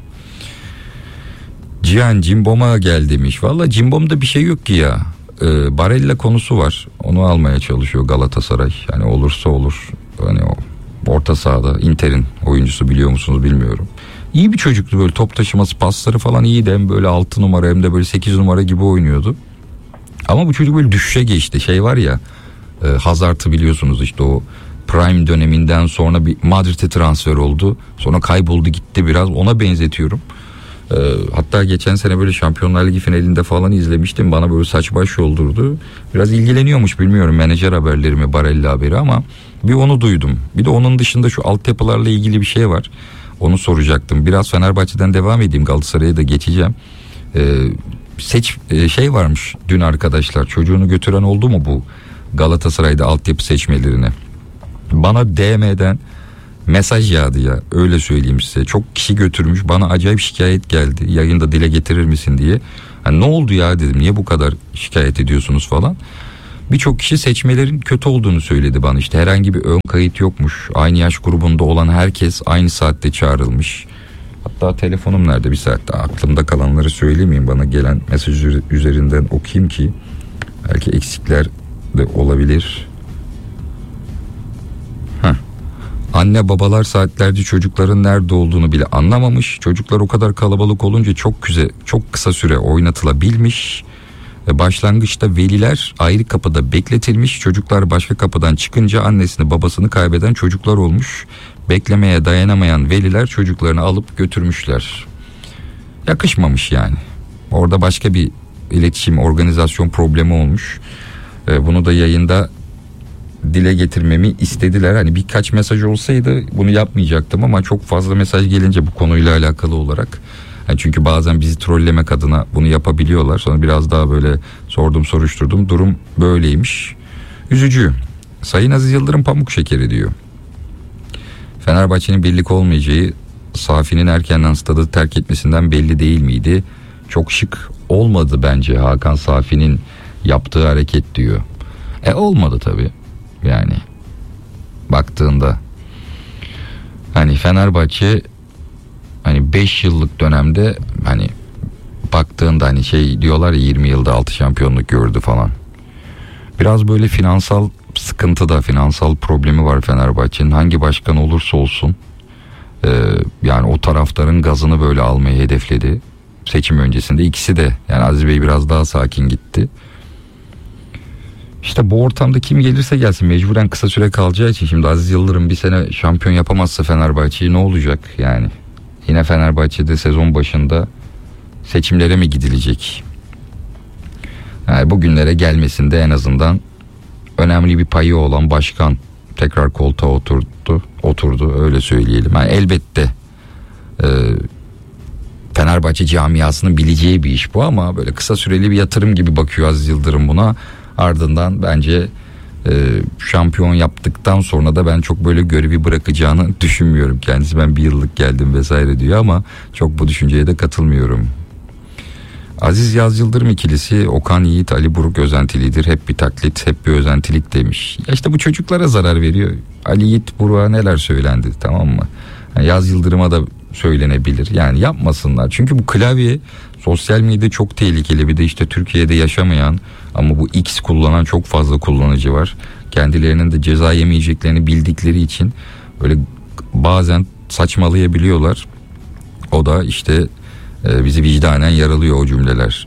[SPEAKER 5] Cihan Cimbom'a gel demiş. Valla Cimbom'da bir şey yok ki ya. Barella konusu var. Onu almaya çalışıyor Galatasaray. Yani olursa olur. Hani o orta sahada Inter'in oyuncusu, biliyor musunuz bilmiyorum. İyi bir çocuktu, böyle top taşıması, pasları falan iyiydi. Hem böyle 6 numara hem de böyle 8 numara gibi oynuyordu. Ama bu çocuk böyle düşüşe geçti. Şey var ya, Hazard'ı biliyorsunuz, işte o Prime döneminden sonra bir Madrid'e transfer oldu. Sonra kayboldu gitti biraz. Ona benzetiyorum. Hatta geçen sene böyle Şampiyonlar Ligi finalinde falan izlemiştim. Bana böyle saç baş yoldurdu. Biraz ilgileniyormuş, bilmiyorum menajer haberleri mi, Barella haberi, ama bir onu duydum. Bir de onun dışında şu altyapılarla ilgili bir şey var. Onu soracaktım. Biraz Fenerbahçe'den devam edeyim. Galatasaray'a da geçeceğim. Şey varmış dün arkadaşlar. Çocuğunu götüren oldu mu bu Galatasaray'da altyapı seçmelerine? Bana DM'den mesaj yağdı ya. Öyle söyleyeyim size. Çok kişi götürmüş. Bana acayip şikayet geldi. Yayında dile getirir misin diye. Yani ne oldu ya dedim. Niye bu kadar şikayet ediyorsunuz falan. Birçok kişi seçmelerin kötü olduğunu söyledi bana. İşte herhangi bir ön kayıt yokmuş. Aynı yaş grubunda olan herkes aynı saatte çağrılmış. Hatta telefonum nerede, bir saatte aklımda kalanları söylemeyeyim, bana gelen mesaj üzerinden okuyayım ki belki eksikler de olabilir. Anne babalar saatlerce çocukların nerede olduğunu bile anlamamış. Çocuklar o kadar kalabalık olunca çok kısa süre oynatılabilmiş. Başlangıçta veliler ayrı kapıda bekletilmiş. Çocuklar başka kapıdan çıkınca annesini babasını kaybeden çocuklar olmuş. Beklemeye dayanamayan veliler çocuklarını alıp götürmüşler. Yakışmamış yani. Orada başka bir iletişim, organizasyon problemi olmuş. Bunu da yayında dile getirmemi istediler. Hani birkaç mesaj olsaydı bunu yapmayacaktım ama çok fazla mesaj gelince bu konuyla alakalı olarak. Yani çünkü bazen bizi trollemek adına bunu yapabiliyorlar. Sonra biraz daha böyle sordum soruşturdum. Durum böyleymiş. Üzücü. Sayın Aziz Yıldırım pamuk şekeri diyor. Fenerbahçe'nin birlik olmayacağı Safi'nin erkenden stadı terk etmesinden belli değil miydi? Çok şık olmadı bence Hakan Safi'nin yaptığı hareket diyor. Olmadı tabii. Yani baktığında hani Fenerbahçe hani 5 yıllık dönemde hani baktığında hani şey diyorlar ya 20 yılda 6 şampiyonluk gördü falan. Biraz böyle finansal sıkıntıda, finansal problemi var Fenerbahçe'nin. Hangi başkan olursa olsun yani o taraftarın gazını böyle almayı hedefledi. Seçim öncesinde ikisi de, yani Aziz Bey biraz daha sakin gitti. İşte bu ortamda kim gelirse gelsin mecburen kısa süre kalacağı için şimdi Aziz Yıldırım bir sene şampiyon yapamazsa Fenerbahçe'yi ne olacak yani? Yine Fenerbahçe'de sezon başında seçimlere mi gidilecek? Yani bugünlere gelmesinde en azından önemli bir payı olan başkan tekrar koltuğa oturdu öyle söyleyelim. Yani elbette Fenerbahçe camiasının bileceği bir iş bu ama böyle kısa süreli bir yatırım gibi bakıyor Aziz Yıldırım buna. Ardından bence şampiyon yaptıktan sonra da ben çok böyle görevi bırakacağını düşünmüyorum. Kendisi ben bir yıllık geldim vesaire diyor ama çok bu düşünceye de katılmıyorum. Aziz Yaz Yıldırım ikilisi Okan Yiğit Ali Buruk özentilidir. Hep bir taklit, hep bir özentilik demiş. Ya işte bu çocuklara zarar veriyor. Ali Yiğit Buruk'a neler söylendi, tamam mı? Yani Yaz Yıldırım'a da söylenebilir. Yani yapmasınlar. Çünkü bu klavye sosyal medya çok tehlikeli. Bir de işte Türkiye'de yaşamayan ama bu X kullanan çok fazla kullanıcı var. Kendilerinin de ceza yemeyeceklerini bildikleri için böyle bazen saçmalayabiliyorlar. O da işte bizi vicdanen yaralıyor o cümleler.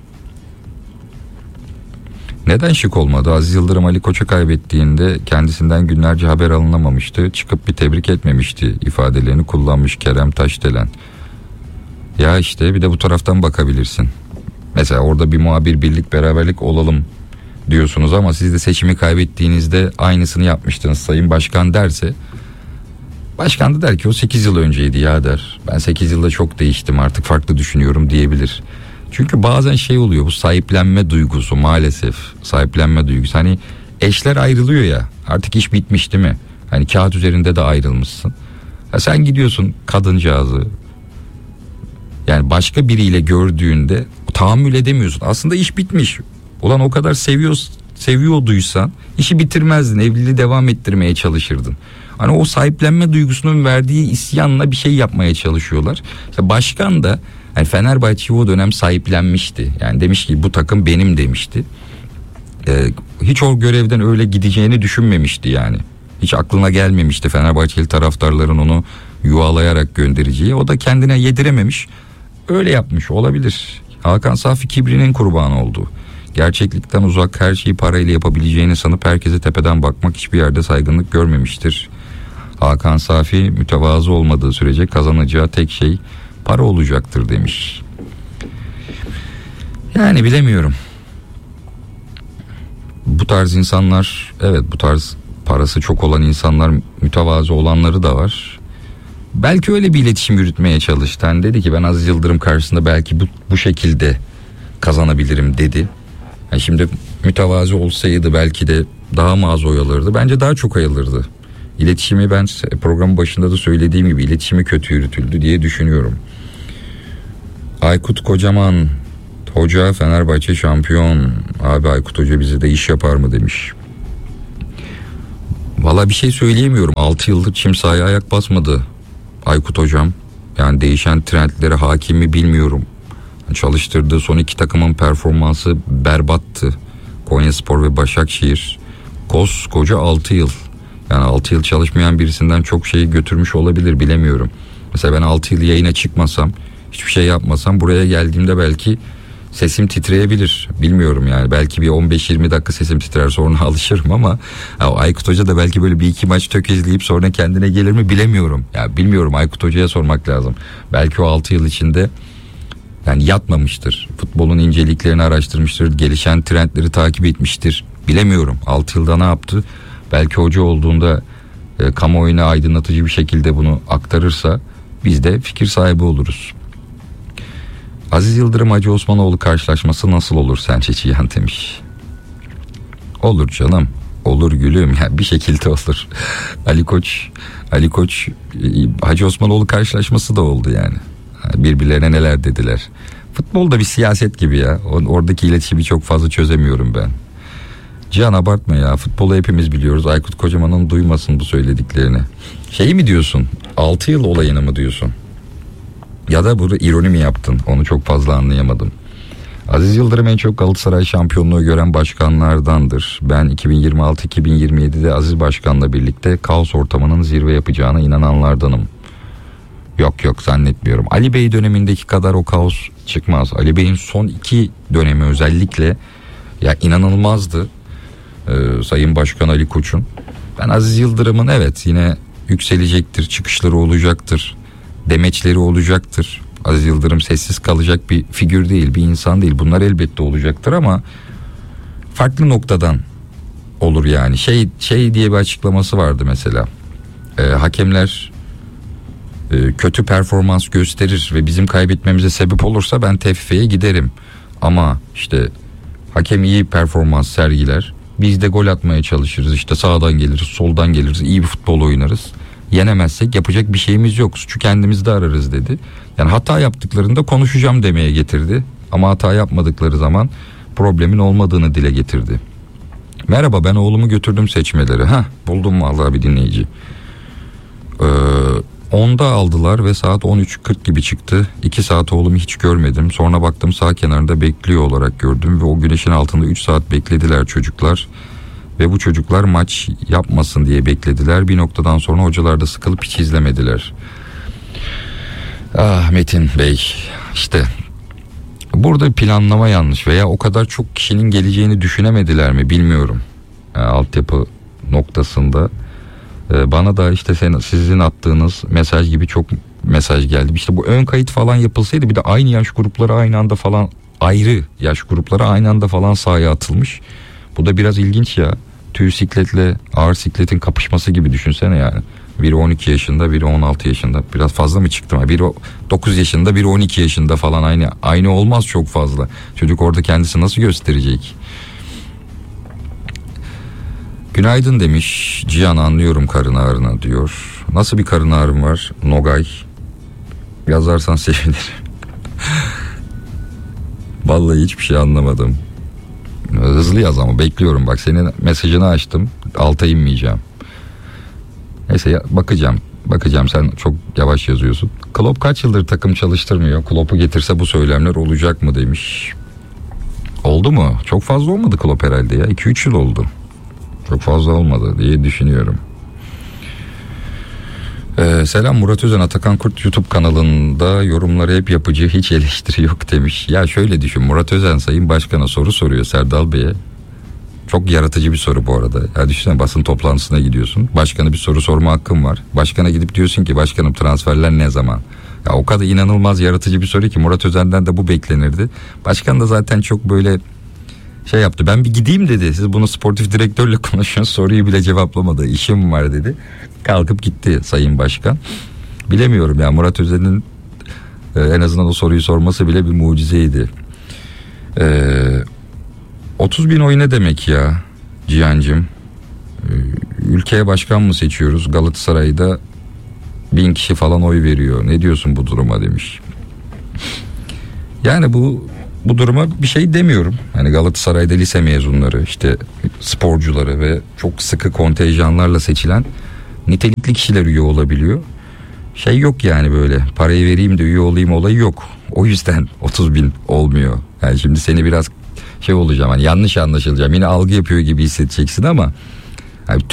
[SPEAKER 5] Neden şık olmadı? Aziz Yıldırım Ali Koç'u kaybettiğinde kendisinden günlerce haber alınamamıştı. Çıkıp bir tebrik etmemişti ifadelerini kullanmış Kerem Taşdelen. Ya işte bir de bu taraftan bakabilirsin. Mesela orada bir muhabir birlik beraberlik olalım diyorsunuz ama siz de seçimi kaybettiğinizde aynısını yapmıştınız Sayın Başkan derse, başkan da der ki o 8 yıl önceydi ya der. Ben 8 yılda çok değiştim artık farklı düşünüyorum diyebilir. Çünkü bazen şey oluyor, bu sahiplenme duygusu, maalesef sahiplenme duygusu. Hani eşler ayrılıyor ya, artık iş bitmiş değil mi? Hani kağıt üzerinde de ayrılmışsın. Ya sen gidiyorsun kadıncağızı yani başka biriyle gördüğünde tahammül edemiyorsun. Aslında iş bitmiş. Ulan o kadar seviyorduysan işi bitirmezdin, evliliği devam ettirmeye çalışırdın. Hani o sahiplenme duygusunun verdiği isyanla bir şey yapmaya çalışıyorlar. İşte başkan da yani Fenerbahçe'yi o dönem sahiplenmişti. Yani demiş ki bu takım benim demişti. Hiç o görevden öyle gideceğini düşünmemişti yani. Hiç aklına gelmemişti Fenerbahçeli taraftarların onu yuvalayarak göndereceği. O da kendine yedirememiş. Öyle yapmış olabilir. Hakan Safi kibrinin kurbanı oldu. Gerçeklikten uzak, her şeyi parayla yapabileceğini sanıp herkese tepeden bakmak, hiçbir yerde saygınlık görmemiştir. Hakan Safi mütevazı olmadığı sürece kazanacağı tek şey para olacaktır demiş. Yani bilemiyorum. Bu tarz insanlar, evet, bu tarz parası çok olan insanlar, mütevazı olanları da var. Belki öyle bir iletişim yürütmeye çalıştı. Hani dedi ki ben Aziz Yıldırım karşısında belki bu şekilde kazanabilirim dedi. Yani şimdi mütevazi olsaydı belki de daha mı az oy alırdı? Bence daha çok oy alırdı. İletişimi, ben programın başında da söylediğim gibi iletişimi kötü yürütüldü diye düşünüyorum. Aykut Kocaman, hoca Fenerbahçe şampiyon. Abi Aykut Hoca bize de iş yapar mı demiş. Valla bir şey söyleyemiyorum. 6 yıldır çim sahaya ayak basmadı Aykut Hocam. Yani değişen trendlere hakim mi bilmiyorum. Çalıştırdığı son 2 takımın performansı berbattı. Konyaspor ve Başakşehir. Koskoca 6 yıl. Yani 6 yıl çalışmayan birisinden çok şey götürmüş olabilir, bilemiyorum. Mesela ben 6 yıl yayına çıkmasam, hiçbir şey yapmasam, buraya geldiğimde belki sesim titreyebilir. Bilmiyorum yani, belki bir 15-20 dakika sesim titrer, sonra alışırım ama Aykut Hoca da belki böyle 1-2 maç tökezleyip sonra kendine gelir mi bilemiyorum. Ya bilmiyorum, Aykut Hoca'ya sormak lazım. Belki o 6 yıl içinde yani yatmamıştır. Futbolun inceliklerini araştırmıştır. Gelişen trendleri takip etmiştir. Bilemiyorum. 6 yılda ne yaptı? Belki hoca olduğunda kamuoyuna aydınlatıcı bir şekilde bunu aktarırsa biz de fikir sahibi oluruz. Aziz Yıldırım Hacı Osmanoğlu karşılaşması nasıl olur sence Cihan demiş. Olur canım. Olur gülüm. Yani bir şekilde olur. Ali Koç Hacı Osmanoğlu karşılaşması da oldu yani. Birbirlerine neler dediler. Futbol da bir siyaset gibi ya. Oradaki iletişimi çok fazla çözemiyorum ben. Cihan abartma ya. Futbolu hepimiz biliyoruz. Aykut Kocaman'ın duymasın bu söylediklerini. Şey mi diyorsun? 6 yıl olayını mı diyorsun? Ya da burada ironi mi yaptın? Onu çok fazla anlayamadım. Aziz Yıldırım en çok Galatasaray şampiyonluğu gören başkanlardandır. Ben 2026-2027'de Aziz Başkan'la birlikte kaos ortamının zirve yapacağına inananlardanım. Yok zannetmiyorum. Ali Bey dönemindeki kadar o kaos çıkmaz. Ali Bey'in son 2 dönemi özellikle ya inanılmazdı. Sayın Başkan Ali Koç'un. Ben Aziz Yıldırım'ın evet yine yükselecektir, çıkışları olacaktır, demeçleri olacaktır. Aziz Yıldırım sessiz kalacak bir figür değil, bir insan değil. Bunlar elbette olacaktır ama farklı noktadan olur yani. Şey diye bir açıklaması vardı mesela. Hakemler kötü performans gösterir ve bizim kaybetmemize sebep olursa ben TFF'ye giderim. Ama işte hakem iyi performans sergiler. Biz de gol atmaya çalışırız. İşte sağdan geliriz, soldan geliriz. İyi bir futbol oynarız. Yenemezsek yapacak bir şeyimiz yok. Suçu kendimizde ararız dedi. Yani hata yaptıklarında konuşacağım demeye getirdi. Ama hata yapmadıkları zaman problemin olmadığını dile getirdi. Merhaba, ben oğlumu götürdüm seçmeleri. Buldum vallahi bir dinleyici. 10'da aldılar ve saat 13.40 gibi çıktı. 2 saat oğlumu hiç görmedim. Sonra baktım sağ kenarında bekliyor olarak gördüm ve o güneşin altında 3 saat beklediler çocuklar. Ve bu çocuklar maç yapmasın diye beklediler. Bir noktadan sonra hocalar da sıkılıp hiç izlemediler. Ah Metin Bey, işte burada planlama yanlış veya o kadar çok kişinin geleceğini düşünemediler mi bilmiyorum. Altyapı noktasında. Bana da işte sizin attığınız mesaj gibi çok mesaj geldi. İşte bu ön kayıt falan yapılsaydı, bir de aynı yaş grupları aynı anda falan, ayrı yaş grupları aynı anda falan sahaya atılmış. Bu da biraz ilginç ya. Tüy sikletle ağır sikletin kapışması gibi düşünsene yani. Biri 12 yaşında, biri 16 yaşında. Biraz fazla mı çıktım? Biri 9 yaşında, biri 12 yaşında falan, aynı olmaz çok fazla. Çocuk orada kendisi nasıl gösterecek? Günaydın demiş Cihan, anlıyorum karın ağrına diyor. Nasıl bir karın ağrım var Nogay? Yazarsan sevinirim. Vallahi hiçbir şey anlamadım. Hızlı yaz ama bekliyorum, bak senin mesajını açtım, alta inmeyeceğim. Neyse bakacağım, sen çok yavaş yazıyorsun. Klopp kaç yıldır takım çalıştırmıyor? Klopp'u getirse bu söylemler olacak mı demiş. Oldu mu? Çok fazla olmadı Klopp herhalde ya, 2-3 yıl oldu. Çok fazla olmadı diye düşünüyorum. Selam Murat Özen, Atakan Kurt YouTube kanalında yorumları hep yapıcı, hiç eleştiri yok demiş. Ya şöyle düşün, Murat Özen Sayın Başkan'a soru soruyor, Serdal Bey'e. Çok yaratıcı bir soru bu arada. Ya düşünsene, basın toplantısına gidiyorsun. Başkan'a bir soru sorma hakkın var. Başkan'a gidip diyorsun ki başkanım transferler ne zaman? Ya o kadar inanılmaz yaratıcı bir soru ki Murat Özen'den de bu beklenirdi. Başkan da zaten çok böyle şey yaptı. Ben bir gideyim dedi. Siz bunu sportif direktörle konuşun. Soruyu bile cevaplamadı. İşim var dedi. Kalkıp gitti Sayın Başkan. Bilemiyorum ya, Murat Özen'in en azından o soruyu sorması bile bir mucizeydi. 30 bin oy ne demek ya Cihan'cığım? Ülkeye başkan mı seçiyoruz? Galatasaray'da 1000 kişi falan oy veriyor. Ne diyorsun bu duruma demiş. Yani bu duruma bir şey demiyorum. Hani Galatasaray'da lise mezunları, işte sporcuları ve çok sıkı kontenjanlarla seçilen nitelikli kişiler üye olabiliyor. Şey yok yani, böyle parayı vereyim de üye olayım olayı yok. O yüzden 30 bin olmuyor. Yani şimdi seni biraz şey olacağım, hani yanlış anlaşılacağım, yine algı yapıyor gibi hissedeceksin ama yani